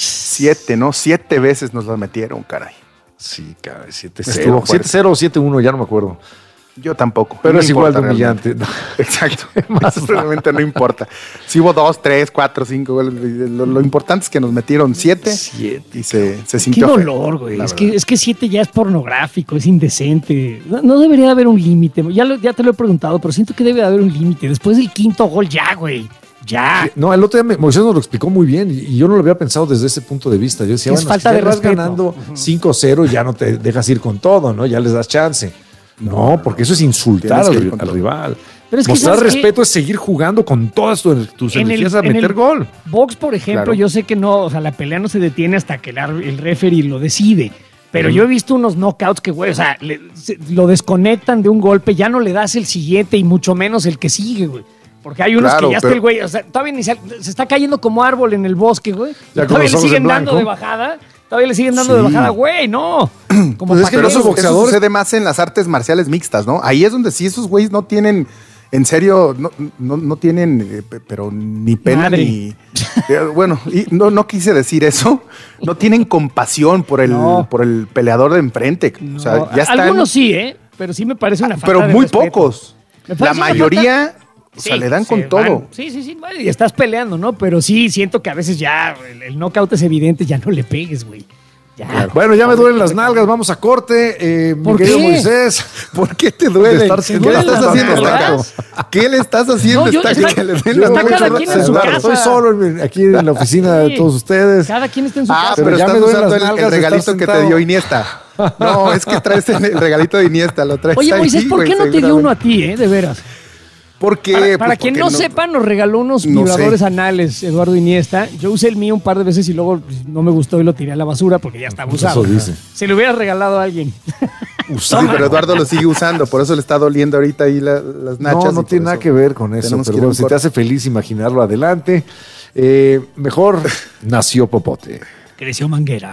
Siete, ¿no? Siete veces nos la metieron, caray. Sí, caray, siete Estuvo cero. fuerte. siete cero o siete uno, ya no me acuerdo. Yo tampoco. Pero No es igual de importa humillante. realmente. Exacto. Eso realmente no importa. Si hubo dos, tres, cuatro, cinco goles, lo, lo importante es que nos metieron siete. Siete. Y se, se Qué sintió feo, dolor, güey. la Es que, verdad. es que siete ya es pornográfico, es indecente. No, no debería de haber un límite. Ya, lo- ya te lo he preguntado, pero siento que debe de haber un límite. Después del quinto gol, ya, güey. Ya. No, el otro día me- Moisés nos lo explicó muy bien y, y yo no lo había pensado desde ese punto de vista. Yo decía, Es bueno, falta si ya de vas respeto. ganando cinco cero, ya no te dejas ir con todo, ¿no? Ya les das chance. No, porque eso es insultar Tienes que al, ir con al todo. rival. Pero es que, Mostrar ¿sabes qué? respeto es seguir jugando con todas tus, tus En el- energías a en meter el gol. Box, por ejemplo, Claro. yo sé que no, o sea, la pelea no se detiene hasta que el, ar- el referee lo decide. Pero yo he visto unos knockouts que, güey, o sea, le- se- lo desconectan de un golpe, ya no le das el siguiente y mucho menos el que sigue, güey. Porque hay unos Claro, que ya está pero- el güey, o sea, todavía ni se, se está cayendo como árbol en el bosque, güey. Ya con Todavía los le ojos siguen en dando blanco. de bajada. Todavía le siguen dando de Sí. bajada, güey, no. Como Pues es pa' que qué, no esos güey. boxeadores- Eso sucede más en las artes marciales mixtas, ¿no? Ahí es donde sí esos güeyes no tienen, en serio, no, no, no tienen, eh, pe- pero ni pena Madre. ni... eh, bueno, y no, no quise decir eso. No tienen compasión por el, No. por el peleador de enfrente. O sea, No, ya están... Algunos sí, ¿eh? Pero sí me parece una falta pero de muy respeto. pocos. Me La parece una mayoría, o sea, Sí, le dan se con todo. van. Sí, sí, sí. bueno, Y estás peleando, ¿no? Pero sí, siento que a veces ya el, el knockout es evidente, ya no le pegues, güey. Ya. Bueno, ya me duelen las nalgas, vamos a corte. Eh, mi ¿Por querido qué? Moisés, ¿Por qué te duele? De estar ¿Qué siendo le estás las haciendo, nalgas? Estaca? ¿Qué le estás haciendo, No, yo- Estaca? está- Que le den está las cada nalgas? quien en su casa. Estoy solo en- aquí en la oficina de Sí. todos ustedes. Cada quien está en su Ah, casa. pero, Pero ya estás me duelen usando las el, nalgas el de estar regalito que te sentado. dio Iniesta. No, es que traes el, el regalito de Iniesta, lo traes Oye, ahí, Moisés, ¿por güey, qué no te dio seguramente. uno a ti, eh? De veras. Porque, Para, pues, para quien porque no, sepa, nos regaló unos No vibradores sé. anales, Eduardo Iniesta. Yo usé el mío un par de veces y luego pues, no me gustó y lo tiré a la basura porque ya estaba usado. Eso dice. Se lo hubiera regalado a alguien. Sí, pero Eduardo lo sigue usando, por eso le está doliendo ahorita ahí la- las nachas. No, y no por tiene nada eso que ver con eso, tenemos que pero ir a bueno, un si te corte. hace feliz imaginarlo, adelante. Eh, mejor nació Popote. Creció Manguera.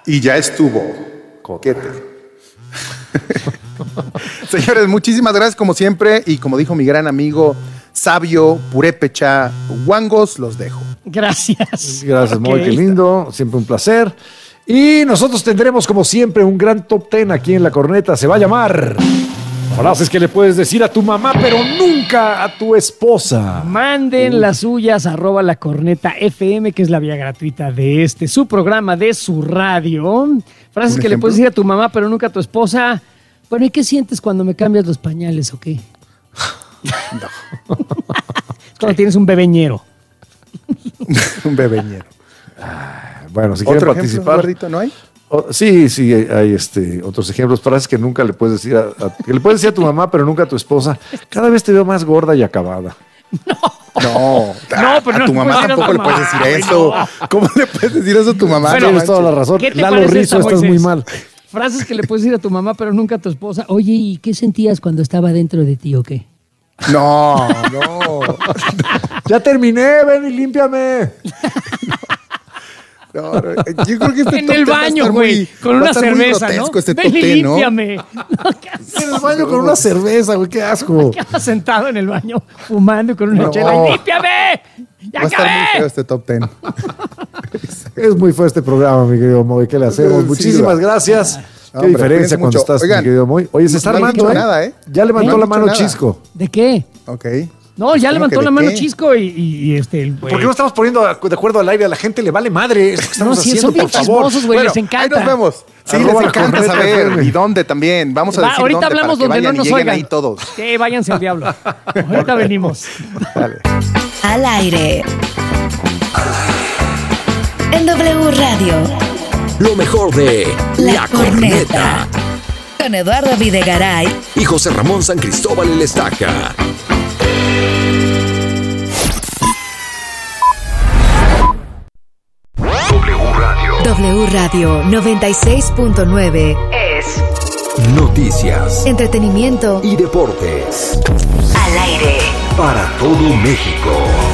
Y ya estuvo. Coquete. Señores, muchísimas gracias como siempre. Y como dijo mi gran amigo Sabio Purépecha Guangos, los dejo. Gracias. Gracias, Moy, Ok. qué lindo. Siempre un placer. Y nosotros tendremos, como siempre, un gran top ten aquí en La Corneta. Se va a llamar frases que le puedes decir a tu mamá, pero nunca a tu esposa. Manden las suyas, arroba la corneta F M, que es la vía gratuita de este, su programa, de su radio. Frases ¿Un que le ejemplo? puedes decir a tu mamá, pero nunca a tu esposa. Bueno, ¿y qué sientes cuando me cambias los pañales o qué? No. Cuando tienes un bebeñero. Un bebeñero. Bueno, si ¿Otro quieren ejemplo, participar. Eduardito, no hay? Oh, sí, sí, hay, hay, este, otros ejemplos, frases que nunca le puedes decir a, a- que le puedes decir a tu mamá, pero nunca a tu esposa. Cada vez te veo más gorda y acabada. No, No, pero a no tu le mamá puedes decir a tampoco tu le puedes mamá. decir Ay, eso. no. ¿Cómo le puedes decir eso a tu mamá? Bueno, No Tienes toda la manches. razón. ¿Qué te Lalo parece Rizzo, esta, estás muy Moisés? mal. Frases que le puedes decir a tu mamá, pero nunca a tu esposa. Oye, ¿y qué sentías cuando estaba dentro de ti o qué? No, no. Ya terminé, ven y límpiame. No, no, yo creo que este En top el ten va a baño, estar güey, muy- con va a una estar muy cerveza, ¿no? grotesco este Ven top y ten, ¿no? límpiame. En el baño con una cerveza, güey, qué asco. Quedaba sentado en el baño fumando con una No. chela y límpiame. ¡Ya Va a estar muy acabé! feo este top ten. Es muy feo este programa, mi querido Moy. ¿Qué le hacemos? Sí, Muchísimas va. gracias. Qué Hombre, diferencia cuídense cuando mucho. estás, Oigan, mi querido Moy. Oye, se está no han armando, dicho ¿eh? nada, ¿eh? Ya levantó No han la dicho mano nada. Chisco. ¿De qué? Ok. No, ya ¿Cómo levantó que la de mano qué? Chisco y, y- y este... el güey. ¿Por qué no estamos poniendo de acuerdo al aire? A la gente le vale madre esto que estamos No, sí, haciendo, son bien por favor. chismosos, güey, Bueno, les encanta. ahí nos vemos. Sí, Arroba les la encanta corneta saber. F M. ¿Y dónde también? Vamos a Va, decir ahorita dónde hablamos para que donde no vayan y nos lleguen oigan. ahí todos. Sí, váyanse al diablo. Ahorita venimos. Dale. Al aire. En W Radio. Lo mejor de La Corneta. Con Eduardo Videgaray. Y José Ramón San Cristóbal el Estaca. W Radio noventa y seis punto nueve es Noticias entretenimiento y deportes. al aire. Para todo México.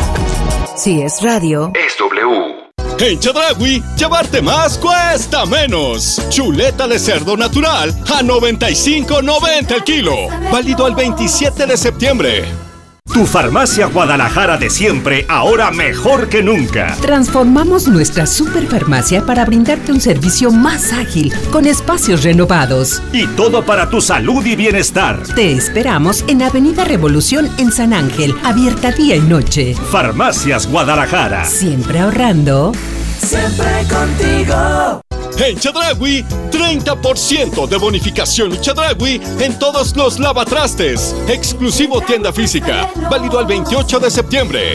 Si es radio, Es W. En Chedraui, llevarte más cuesta menos. Chuleta de cerdo natural a noventa y cinco noventa el kilo. Válido al veintisiete de septiembre. Tu farmacia Guadalajara de siempre, ahora mejor que nunca. Transformamos nuestra superfarmacia para brindarte un servicio más ágil, con espacios renovados. Y todo para tu salud y bienestar. Te esperamos en Avenida Revolución en San Ángel, abierta día y noche. Farmacias Guadalajara. Siempre ahorrando. Siempre contigo. En Chedraui, treinta por ciento de bonificación y Chedraui en todos los lavatrastes. Exclusivo tienda física. Válido al veintiocho de septiembre.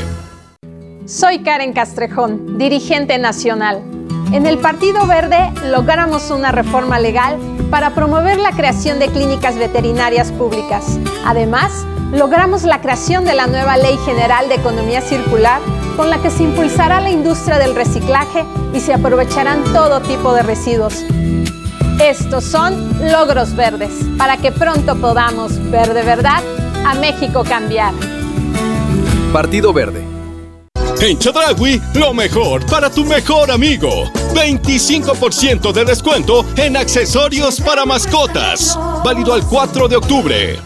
Soy Karen Castrejón, dirigente nacional. En el Partido Verde logramos una reforma legal para promover la creación de clínicas veterinarias públicas. Además, logramos la creación de la nueva Ley General de Economía Circular, con la que se impulsará la industria del reciclaje y se aprovecharán todo tipo de residuos. Estos son logros verdes, para que pronto podamos ver de verdad a México cambiar. Partido Verde. En Chedraui, lo mejor para tu mejor amigo. veinticinco por ciento de descuento en accesorios para mascotas. Válido al cuatro de octubre.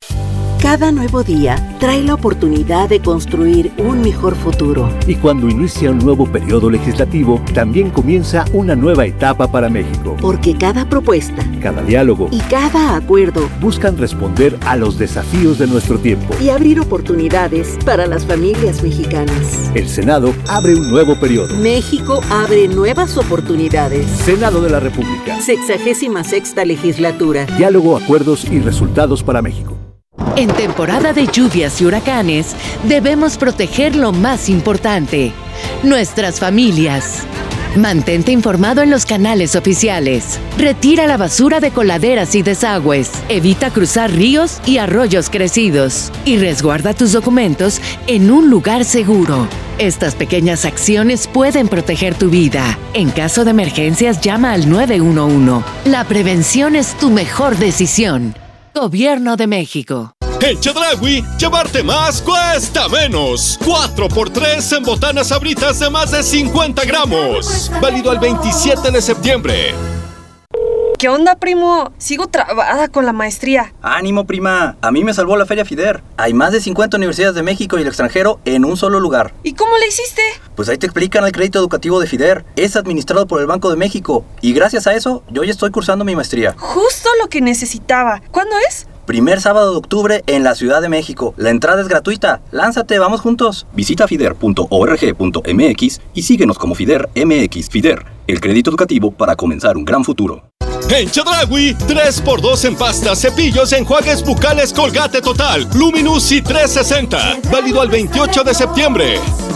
Cada nuevo día trae la oportunidad de construir un mejor futuro. Y cuando inicia un nuevo periodo legislativo, también comienza una nueva etapa para México. Porque cada propuesta Cada diálogo y cada acuerdo buscan responder a los desafíos de nuestro tiempo. y abrir oportunidades para las familias mexicanas. El Senado abre un nuevo periodo. México abre nuevas oportunidades. Senado de la República. Sexagésima sexta legislatura. Diálogo, acuerdos y resultados para México. En temporada de lluvias y huracanes, debemos proteger lo más importante, nuestras familias. Mantente informado en los canales oficiales. Retira la basura de coladeras y desagües. Evita cruzar ríos y arroyos crecidos. Y resguarda tus documentos en un lugar seguro. Estas pequeñas acciones pueden proteger tu vida. En caso de emergencias, llama al nueve uno uno. La prevención es tu mejor decisión. Gobierno de México. En Chedraui, llevarte más cuesta menos. cuatro por tres en botanas Sabritas de más de cincuenta gramos. Válido al veintisiete de septiembre. ¿Qué onda, primo? Sigo trabada con la maestría. Ánimo, prima. A mí me salvó la Feria FIDER. Hay más de cincuenta universidades de México y el extranjero en un solo lugar. ¿Y cómo le hiciste? Pues ahí te explican el crédito educativo de FIDER. Es administrado por el Banco de México. Y gracias a eso, yo ya estoy cursando mi maestría. Justo lo que necesitaba. ¿Cuándo es? Primer sábado de octubre en la Ciudad de México. La entrada es gratuita. Lánzate, vamos juntos. Visita fider punto org punto m x y síguenos como FIDER M X. FIDER, el crédito educativo para comenzar un gran futuro. En Chedraui, tres por dos en pastas, cepillos, enjuagues bucales Colgate Total, Luminous y trescientos sesenta. Válido al veintiocho de septiembre.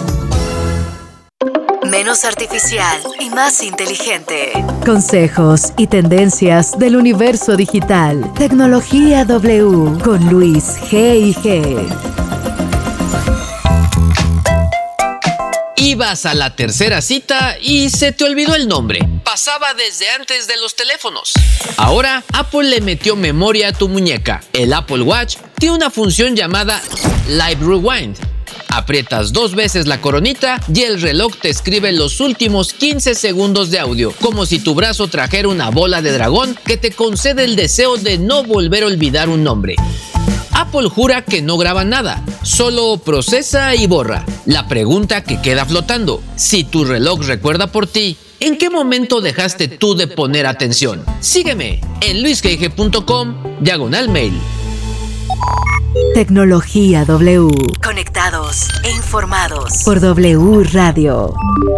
Menos artificial y más inteligente. Consejos y tendencias del universo digital. Tecnología W con Luis G y G. Ibas a la tercera cita y se te olvidó el nombre. Pasaba desde antes de los teléfonos. Ahora, Apple le metió memoria a tu muñeca. El Apple Watch tiene una función llamada Live Rewind. Aprietas dos veces la coronita y el reloj te escribe los últimos quince segundos de audio, como si tu brazo trajera una bola de dragón que te concede el deseo de no volver a olvidar un nombre. Apple jura que no graba nada, solo procesa y borra. La pregunta que queda flotando: si tu reloj recuerda por ti, ¿en qué momento dejaste tú de poner atención? Sígueme en luis g g punto com diagonal mail. Tecnología W. Conectados e informados por W Radio.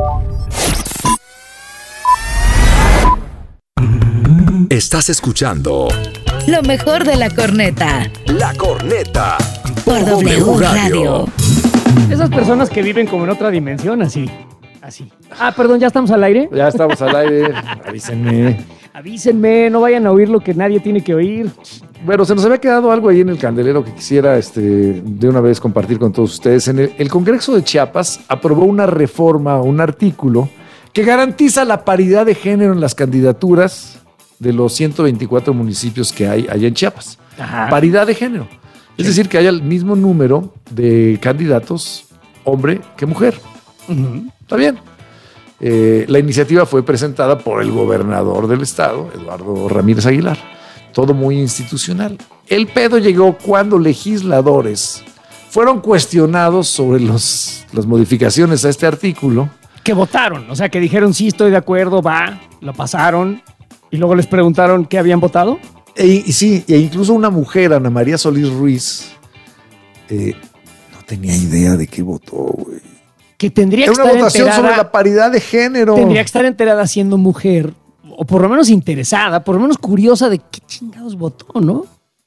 Estás escuchando Lo mejor de la corneta. La Corneta Por W Radio. Esas personas que viven como en otra dimensión, así. Así. Ah, perdón, ¿ya estamos al aire? Ya estamos al aire. Avísenme. Avísenme, no vayan a oír lo que nadie tiene que oír. Bueno, se nos había quedado algo ahí en el candelero que quisiera este, de una vez compartir con todos ustedes. En el, el Congreso de Chiapas aprobó una reforma, un artículo que garantiza la paridad de género en las candidaturas de los ciento veinticuatro municipios que hay allá en Chiapas. Ajá. Paridad de género. Es sí. decir, que haya el mismo número de candidatos hombre que mujer. Uh-huh. Está bien. Eh, la iniciativa fue presentada por el gobernador del estado, Eduardo Ramírez Aguilar. Todo muy institucional. El pedo llegó cuando legisladores fueron cuestionados sobre los, las modificaciones a este artículo. Que votaron, o sea, que dijeron sí, estoy de acuerdo, va, lo pasaron, y luego les preguntaron qué habían votado. E, y sí, e incluso una mujer, Ana María Solís Ruiz, eh, no tenía idea de qué votó, güey. Que tendría que Era una estar votación enterada, sobre la paridad de género. Tendría que estar enterada siendo mujer, o por lo menos interesada, por lo menos curiosa de qué chingados votó, ¿no?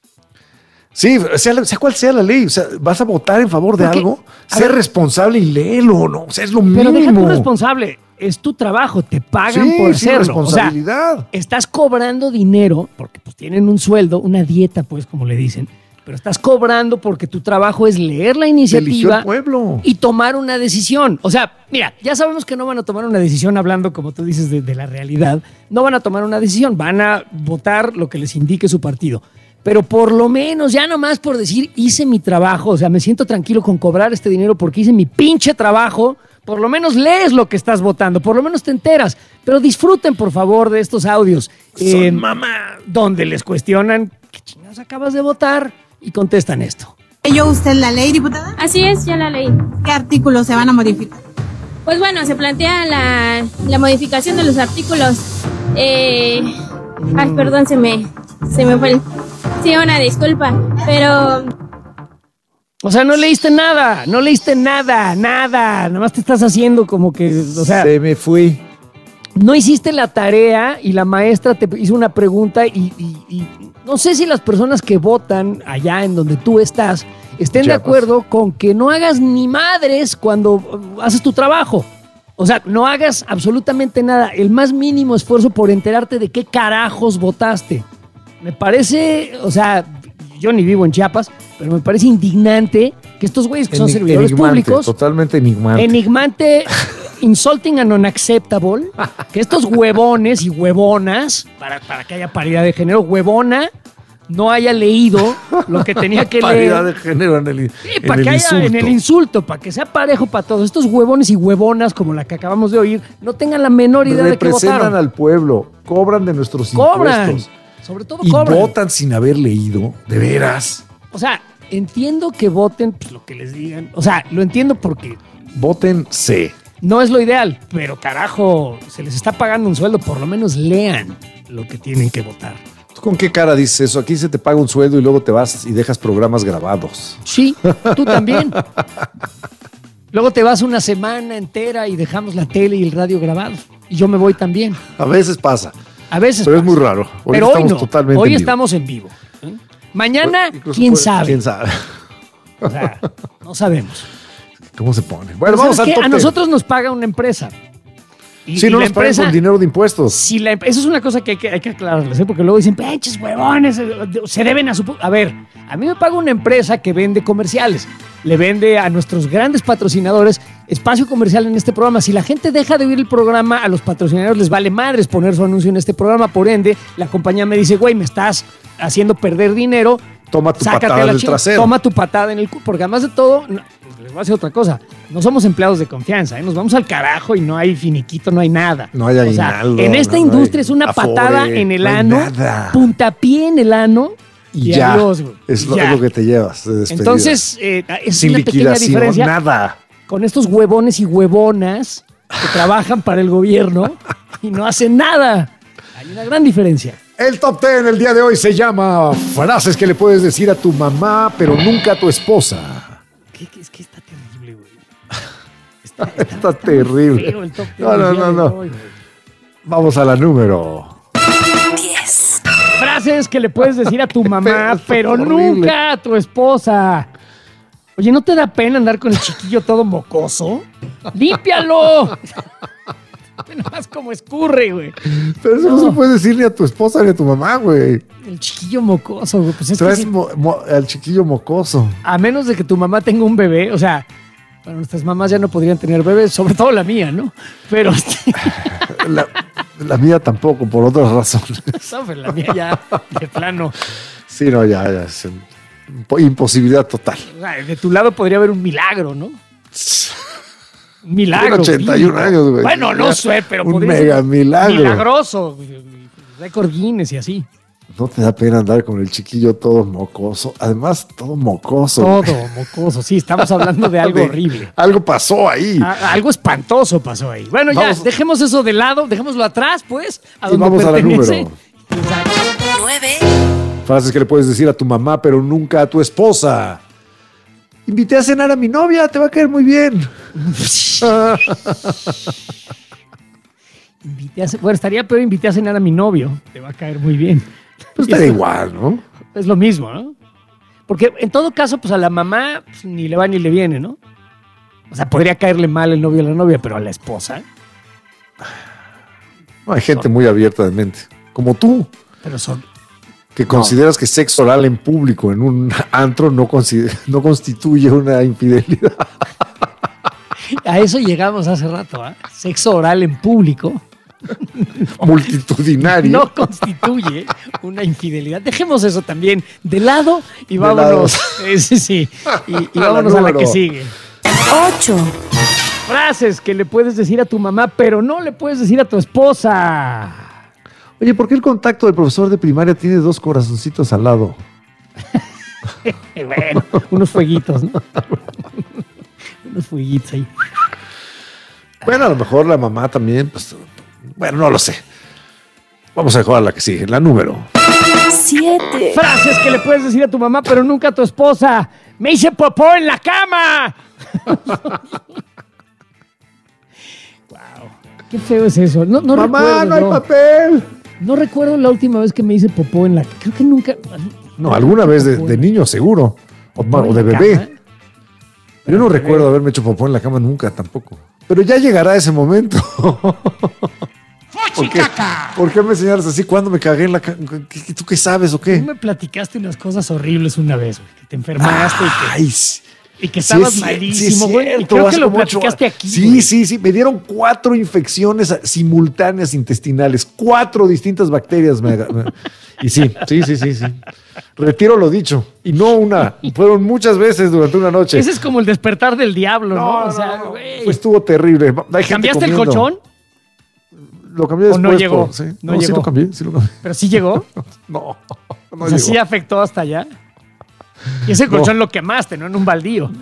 Sí, sea, sea cual sea la ley, o sea, vas a votar en favor de algo, sé responsable y léelo, ¿no? O sea, es lo mínimo. Pero deja tu responsable, es tu trabajo, te pagan sí, por sí, hacerlo. responsabilidad. O sea, estás cobrando dinero, porque pues tienen un sueldo, una dieta, pues, como le dicen, pero estás cobrando porque tu trabajo es leer la iniciativa el pueblo. Y tomar una decisión. O sea, mira, ya sabemos que no van a tomar una decisión hablando, como tú dices, de, de la realidad. No van a tomar una decisión, van a votar lo que les indique su partido. Pero por lo menos, ya nomás por decir, hice mi trabajo, o sea, me siento tranquilo con cobrar este dinero porque hice mi pinche trabajo, por lo menos lees lo que estás votando, por lo menos te enteras. Pero disfruten, por favor, de estos audios. Son eh, mamá. Donde les cuestionan, ¿qué chingados acabas de votar? Y contestan esto. ¿Leyó usted la ley, diputada? Así es, ya la leí. ¿Qué artículos se van a modificar? Pues bueno, se plantea la, la modificación de los artículos. Eh, mm. Ay, perdón, se me, se me fue el... Sí, una disculpa, pero... O sea, no leíste nada, no leíste nada, nada. Nada más te estás haciendo como que, o sea... Se me fui. No hiciste la tarea y la maestra te hizo una pregunta y, y, y no sé si las personas que votan allá en donde tú estás estén Chiapas. de acuerdo con que no hagas ni madres cuando haces tu trabajo. O sea, no hagas absolutamente nada, el más mínimo esfuerzo por enterarte de qué carajos votaste. Me parece, o sea, yo ni vivo en Chiapas, pero me parece indignante que estos güeyes que son Enig- servidores públicos... Totalmente enigmante. Enigmante, insulting and unacceptable, que estos huevones y huevonas, para, para que haya paridad de género, huevona, no haya leído lo que tenía que leer. Paridad de género en el, Sí, en para el que haya insulto. en el insulto, para que sea parejo para todos. Estos huevones y huevonas, como la que acabamos de oír, no tengan la menor idea de qué Representan votaron. al pueblo, cobran de nuestros Cobran. impuestos. Sobre todo Y cobran. votan sin haber leído, de veras. O sea, entiendo que voten pues, lo que les digan. O sea, lo entiendo porque Voten C. no es lo ideal, pero carajo, se les está pagando un sueldo, por lo menos lean lo que tienen que votar. ¿Tú con qué cara dices eso? Aquí se te paga un sueldo y luego te vas y dejas programas grabados. Sí, tú también. Luego te vas una semana entera y dejamos la tele y el radio grabados. Y yo me voy también. A veces pasa. A veces Pero pasa. es muy raro. Hoy Pero hoy estamos no. totalmente Hoy en vivo. estamos en vivo. ¿eh? Mañana, Incluso quién puede- sabe. ¿Quién sabe? O sea, no sabemos. ¿Cómo se pone? Pero Bueno, vamos ¿sabes al qué? top A ten. nosotros nos paga una empresa. Y, Sí, y no la nos pagan empresa, con dinero de impuestos. si la, em- eso es una cosa que hay que, hay que aclararles, ¿eh? Porque luego dicen, pinches huevones, eh, se deben a su... pu-". A ver, a mí me paga una empresa que vende comerciales. Le vende a nuestros grandes patrocinadores espacio comercial en este programa. Si la gente deja de oír el programa, a los patrocinadores les vale madres poner su anuncio en este programa. Por ende, la compañía me dice, güey, me estás haciendo perder dinero. Toma tu Sácate patada la del chinga, trasero. Toma tu patada en el culo. Porque además de todo, no, les voy a decir otra cosa. No somos empleados de confianza, ¿eh? Nos vamos al carajo y no hay finiquito, no hay nada. No hay O sea, aguinaldo, en esta no, no industria hay es una afore, patada en el no hay ano, nada. puntapié en el ano Y y, ya. adiós, güey. Es lo, Ya. es lo que te llevas de despedida. Entonces, eh, es Sin una pequeña liquidación, diferencia nada. con estos huevones y huevonas que trabajan para el gobierno y no hacen nada. Hay una gran diferencia. El top ten el día de hoy se llama frases que le puedes decir a tu mamá, pero nunca a tu esposa. ¿Qué, qué, es que está terrible, güey. Está, está terrible. feo el top ten No, no, del día no, de no. hoy, güey. Vamos a la número. Frases que le puedes decir a tu mamá, Está pero horrible. nunca a tu esposa. Oye, ¿no te da pena andar con el chiquillo todo mocoso? ¡Límpialo! Nada más como escurre, güey. Pero eso no. se puede decir ni a tu esposa ni a tu mamá, güey. El chiquillo mocoso, güey. Pues es que Traes sí, mo- mo- al chiquillo mocoso. a menos de que tu mamá tenga un bebé, o sea, bueno, nuestras mamás ya no podrían tener bebés, sobre todo la mía, ¿no? Pero este, La, la mía tampoco, por otras razones. no, pero la mía ya de plano. Sí, no, ya, ya. Es impo- imposibilidad total. O sea, de tu lado podría haber un milagro, ¿no? Un milagro. Tiene ochenta y un vivo. años, güey. Bueno, no sé, pero Un podría mega ser milagro. milagroso. Récord Guinness y así. No te da pena andar con el chiquillo todo mocoso. Además, todo mocoso. Todo mocoso. Sí, estamos hablando de algo De- horrible. Algo pasó ahí. A- algo espantoso pasó ahí. Bueno, Vamos. ya, dejemos eso de lado, dejémoslo atrás, pues, a Y donde vamos a la pertenece. número. Frases que le puedes decir a tu mamá, pero nunca a tu esposa. Invité a cenar a mi novia, te va a caer muy bien. Invité a ce- bueno, estaría peor invité a cenar a mi novio. Te va a caer muy bien. Pues te da igual, ¿no? Es lo mismo, ¿no? Porque en todo caso, pues a la mamá pues, ni le va ni le viene, ¿no? O sea, podría caerle mal el novio a la novia, pero a la esposa. No, hay gente muy abierta de mente. Como tú, Pero son. que consideras que sexo oral en público en un antro no, consider- no constituye una infidelidad. A eso llegamos hace rato, ¿ah? Sexo oral en público Multitudinario. no constituye una infidelidad. Dejemos eso también de lado y De vámonos. lado. Sí, sí, sí. Y, y A la vámonos a la número. que sigue. ocho. Frases que le puedes decir a tu mamá, pero no le puedes decir a tu esposa. Oye, ¿por qué el contacto del profesor de primaria tiene dos corazoncitos al lado? Bueno, unos fueguitos, ¿no? Unos fueguitos ahí. Bueno, a lo mejor la mamá también, pues, bueno, no lo sé. Vamos a jugar a la que sigue, la número. siete. Frases que le puedes decir a tu mamá, pero nunca a tu esposa. ¡Me hice popó en la cama! Wow. Qué feo es eso. No, no Mamá, recuerdo no hay yo. papel. No recuerdo la última vez que me hice popó en la cama. Creo que nunca. No, alguna vez de, de niño seguro. O, ¿Popó o de en la bebé. cama? Yo no recuerdo haberme hecho popó en la cama nunca tampoco. Pero ya llegará ese momento. ¿Por qué? ¿Por qué me señalas así? ¿Cuándo me cagué en la cama? ¿Qué- ¿Tú qué sabes o Tú qué? me platicaste unas cosas horribles una vez, güey, que te enfermaste y que... Ay, sí. Y que estabas sí, malísimo, sí, güey. cierto, Y creo que hace lo como ocho platicaste años. aquí. Sí, güey. sí, sí. Me dieron cuatro infecciones simultáneas intestinales. Cuatro distintas bacterias. Me, me, y sí, sí, sí, sí, sí. Retiro lo dicho. Y no una. Fueron muchas veces durante una noche. Ese es como el despertar del diablo, ¿no? No, o sea, no, no. güey. Pues estuvo terrible. Hay gente ¿Cambiaste el comiendo. colchón? Lo cambié ¿O después. no llegó? por- sí. No No, sí llegó. lo cambié, sí lo cambié. ¿Pero sí llegó? No, no O sea, llegó. sí afectó hasta allá. Y ese No. colchón lo quemaste, ¿no? En un baldío.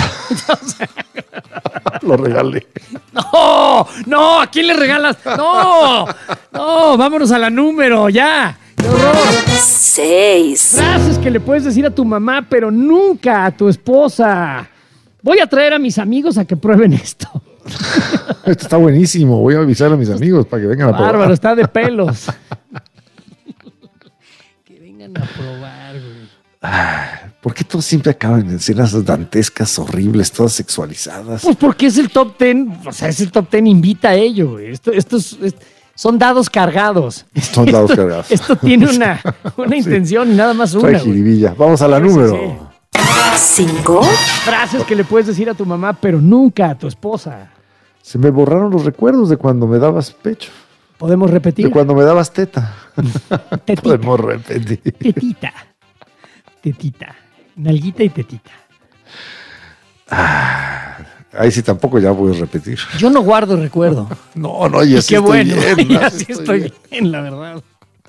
Lo regalé. ¡No! ¡No! ¿A quién le regalas? ¡No! ¡No! Vámonos a la número, ya. ¡Qué horror! Seis. Frases que le puedes decir a tu mamá, pero nunca a tu esposa. Voy a traer a mis amigos a que prueben esto. Esto está buenísimo. Voy a avisar a mis amigos para que vengan a probar. Bárbaro, está de pelos. Que vengan a probar, güey. ¿Por qué todos siempre acaban en escenas dantescas, horribles, todas sexualizadas? Pues porque es el top ten, o sea, es el top ten, invita a ello, güey. Esto, estos es- son dados cargados. Son dados Esto- cargados. Esto tiene una, una intención y nada más una, Trae güey. jiribilla. Vamos a la Sí, número. Cinco. Frases que le puedes decir a tu mamá, pero nunca a tu esposa. Se me borraron los recuerdos de cuando me dabas pecho. Podemos repetir. De cuando me dabas teta. Tetita. Podemos repetir. Tetita. Tetita. Nalguita y tetita. Ah, ahí sí tampoco ya voy a repetir. Yo no guardo recuerdo. No, no, y Y así qué estoy bueno. bien, y así así estoy estoy bien, la verdad.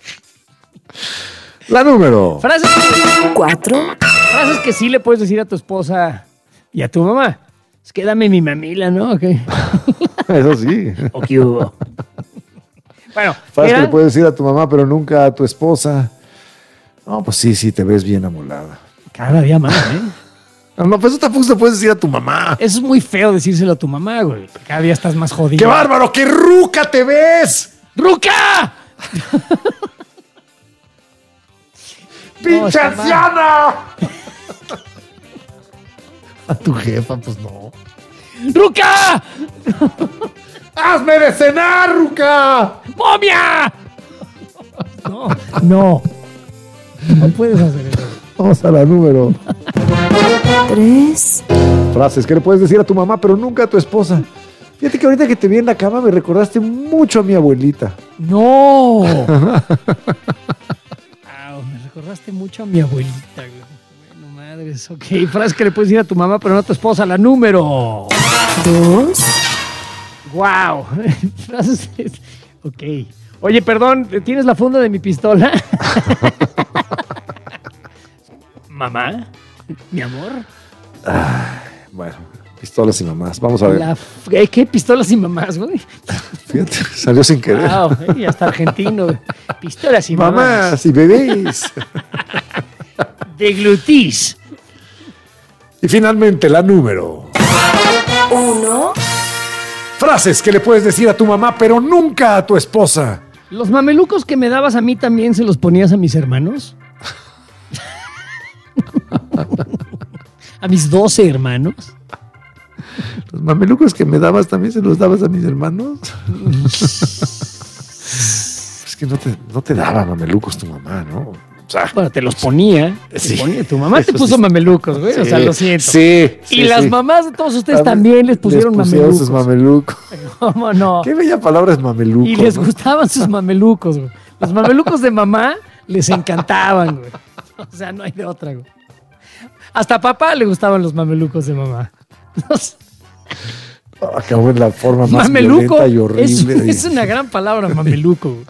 La número. Frases que, Cuatro. frases que sí le puedes decir a tu esposa y a tu mamá. Es que dame mi mamila, ¿no? Ok. Eso sí. ¿O qué hubo? Bueno, Frases que ¿era? le puedes decir a tu mamá, pero nunca a tu esposa. No, pues sí, sí, te ves bien amolada. Cada día más, ¿eh? No, no, pues eso tampoco se puede decir a tu mamá. Eso es muy feo decírselo a tu mamá, güey. Cada día estás más jodido. ¡Qué bárbaro! ¡Qué ruca te ves! ¡Ruca! ¡Pinche está mal. anciana! A tu jefa, pues no. ¡Ruca! ¡Hazme de cenar, ruca! ¡Momia! No, no. No puedes hacer eso. Vamos a la número. Tres. Frases que le puedes decir a tu mamá, pero nunca a tu esposa. Fíjate que ahorita que te vi en la cama me recordaste mucho a mi abuelita. ¡No! Au, me recordaste mucho a mi abuelita, güey. Bueno, madres. Ok, frases que le puedes decir a tu mamá, pero no a tu esposa. La número. Dos. ¡Wow! Frases. Ok. Oye, perdón, ¿tienes la funda de mi pistola? Mamá, mi amor. Bueno, pistolas y mamás. Vamos a ver. La f- ¿Qué pistolas y mamás, güey? Fíjate, salió sin querer. Wow, y hasta argentino. Güey. Pistolas y mamás. Mamás y bebés. De glutis. Y finalmente la número. Uno. Frases que le puedes decir a tu mamá, pero nunca a tu esposa. ¿Los mamelucos que me dabas a mí también se los ponías a mis hermanos? ¿A mis doce hermanos? Los mamelucos que me dabas también se los dabas a mis hermanos. Es que no te, no te daba mamelucos tu mamá, ¿no? O sea, Bueno, te los ponía. Te Sí. ponía. Tu mamá te Eso puso sí. mamelucos, güey. O sea, Sí, lo siento. sí, sí, Y las sí. mamás de todos ustedes A ver, también les pusieron les pusieron mamelucos. sus mamelucos. ¿Cómo no? Qué bella palabra es mameluco. Y les ¿no? gustaban sus mamelucos, güey. Los mamelucos de mamá les encantaban, güey. O sea, no hay de otra, güey. Hasta a papá le gustaban los mamelucos de mamá. No sé. Acabó en la forma más Mameluco violenta y es, horrible. es una gran palabra, mameluco, güey.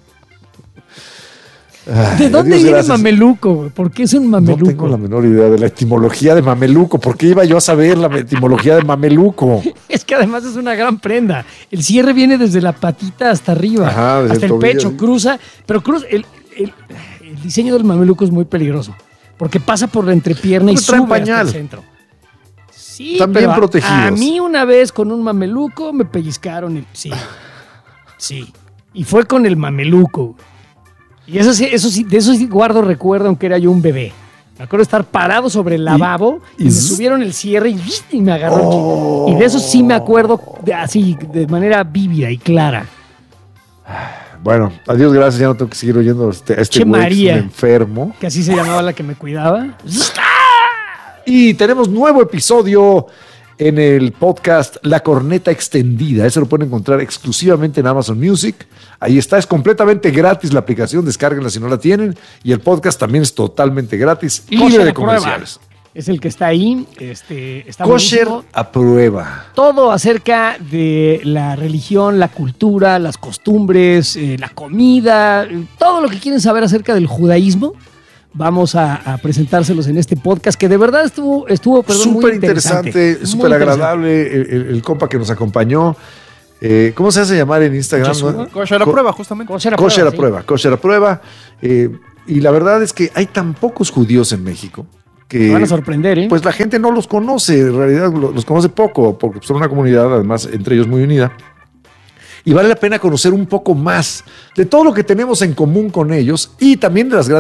Ay, ¿De dónde adiós, viene gracias. mameluco, güey? ¿Por qué es un No mameluco? tengo la menor idea de la etimología de mameluco. ¿Por qué iba yo a saber la etimología de mameluco? Es que además es una gran prenda. El cierre viene desde la patita hasta arriba, Ajá, desde hasta el el, tobillo, pecho, sí. cruza, pero cruza. El, el- el diseño del mameluco es muy peligroso porque pasa por la entrepierna y Porque traen sube hasta pañal. el centro. Sí, Están pero bien a- protegidos. A mí una vez con un mameluco me pellizcaron el. Sí. Sí. Y fue con el mameluco. Y eso sí, eso sí, de eso sí guardo recuerdo, aunque era yo un bebé. Me acuerdo estar parado sobre el lavabo y, y me zzz. subieron el cierre y, y me agarró. Oh. Y de eso sí me acuerdo de- así, de manera vívida y clara. Bueno, adiós, gracias. Ya no tengo que seguir oyendo a este, a este Che güey que es un María. enfermo. Que así se llamaba la que me cuidaba. Y Y tenemos nuevo episodio en el podcast La Corneta Extendida. Ese lo pueden encontrar exclusivamente en Amazon Music. Ahí está, es completamente gratis la aplicación, descárguenla si no la tienen. Y el podcast también es totalmente gratis, libre de comerciales. Es el que está ahí. Este, está Kosher buenísimo. a prueba. Todo acerca de la religión, la cultura, las costumbres, eh, la comida, todo lo que quieren saber acerca del judaísmo. Vamos a, a presentárselos en este podcast que de verdad estuvo, estuvo perdón, súper interesante, súper agradable el, el, el compa que nos acompañó. Eh, ¿Cómo se hace llamar en Instagram? ¿No? Kosher a prueba, justamente. Kosher a Kosher a sí. prueba, Kosher a prueba. Eh, y la verdad es que hay tan pocos judíos en México que Me van a sorprender, ¿eh? pues la gente no los conoce, en realidad los conoce poco, porque son una comunidad además entre ellos muy unida. Y vale la pena conocer un poco más de todo lo que tenemos en común con ellos y también de las grandes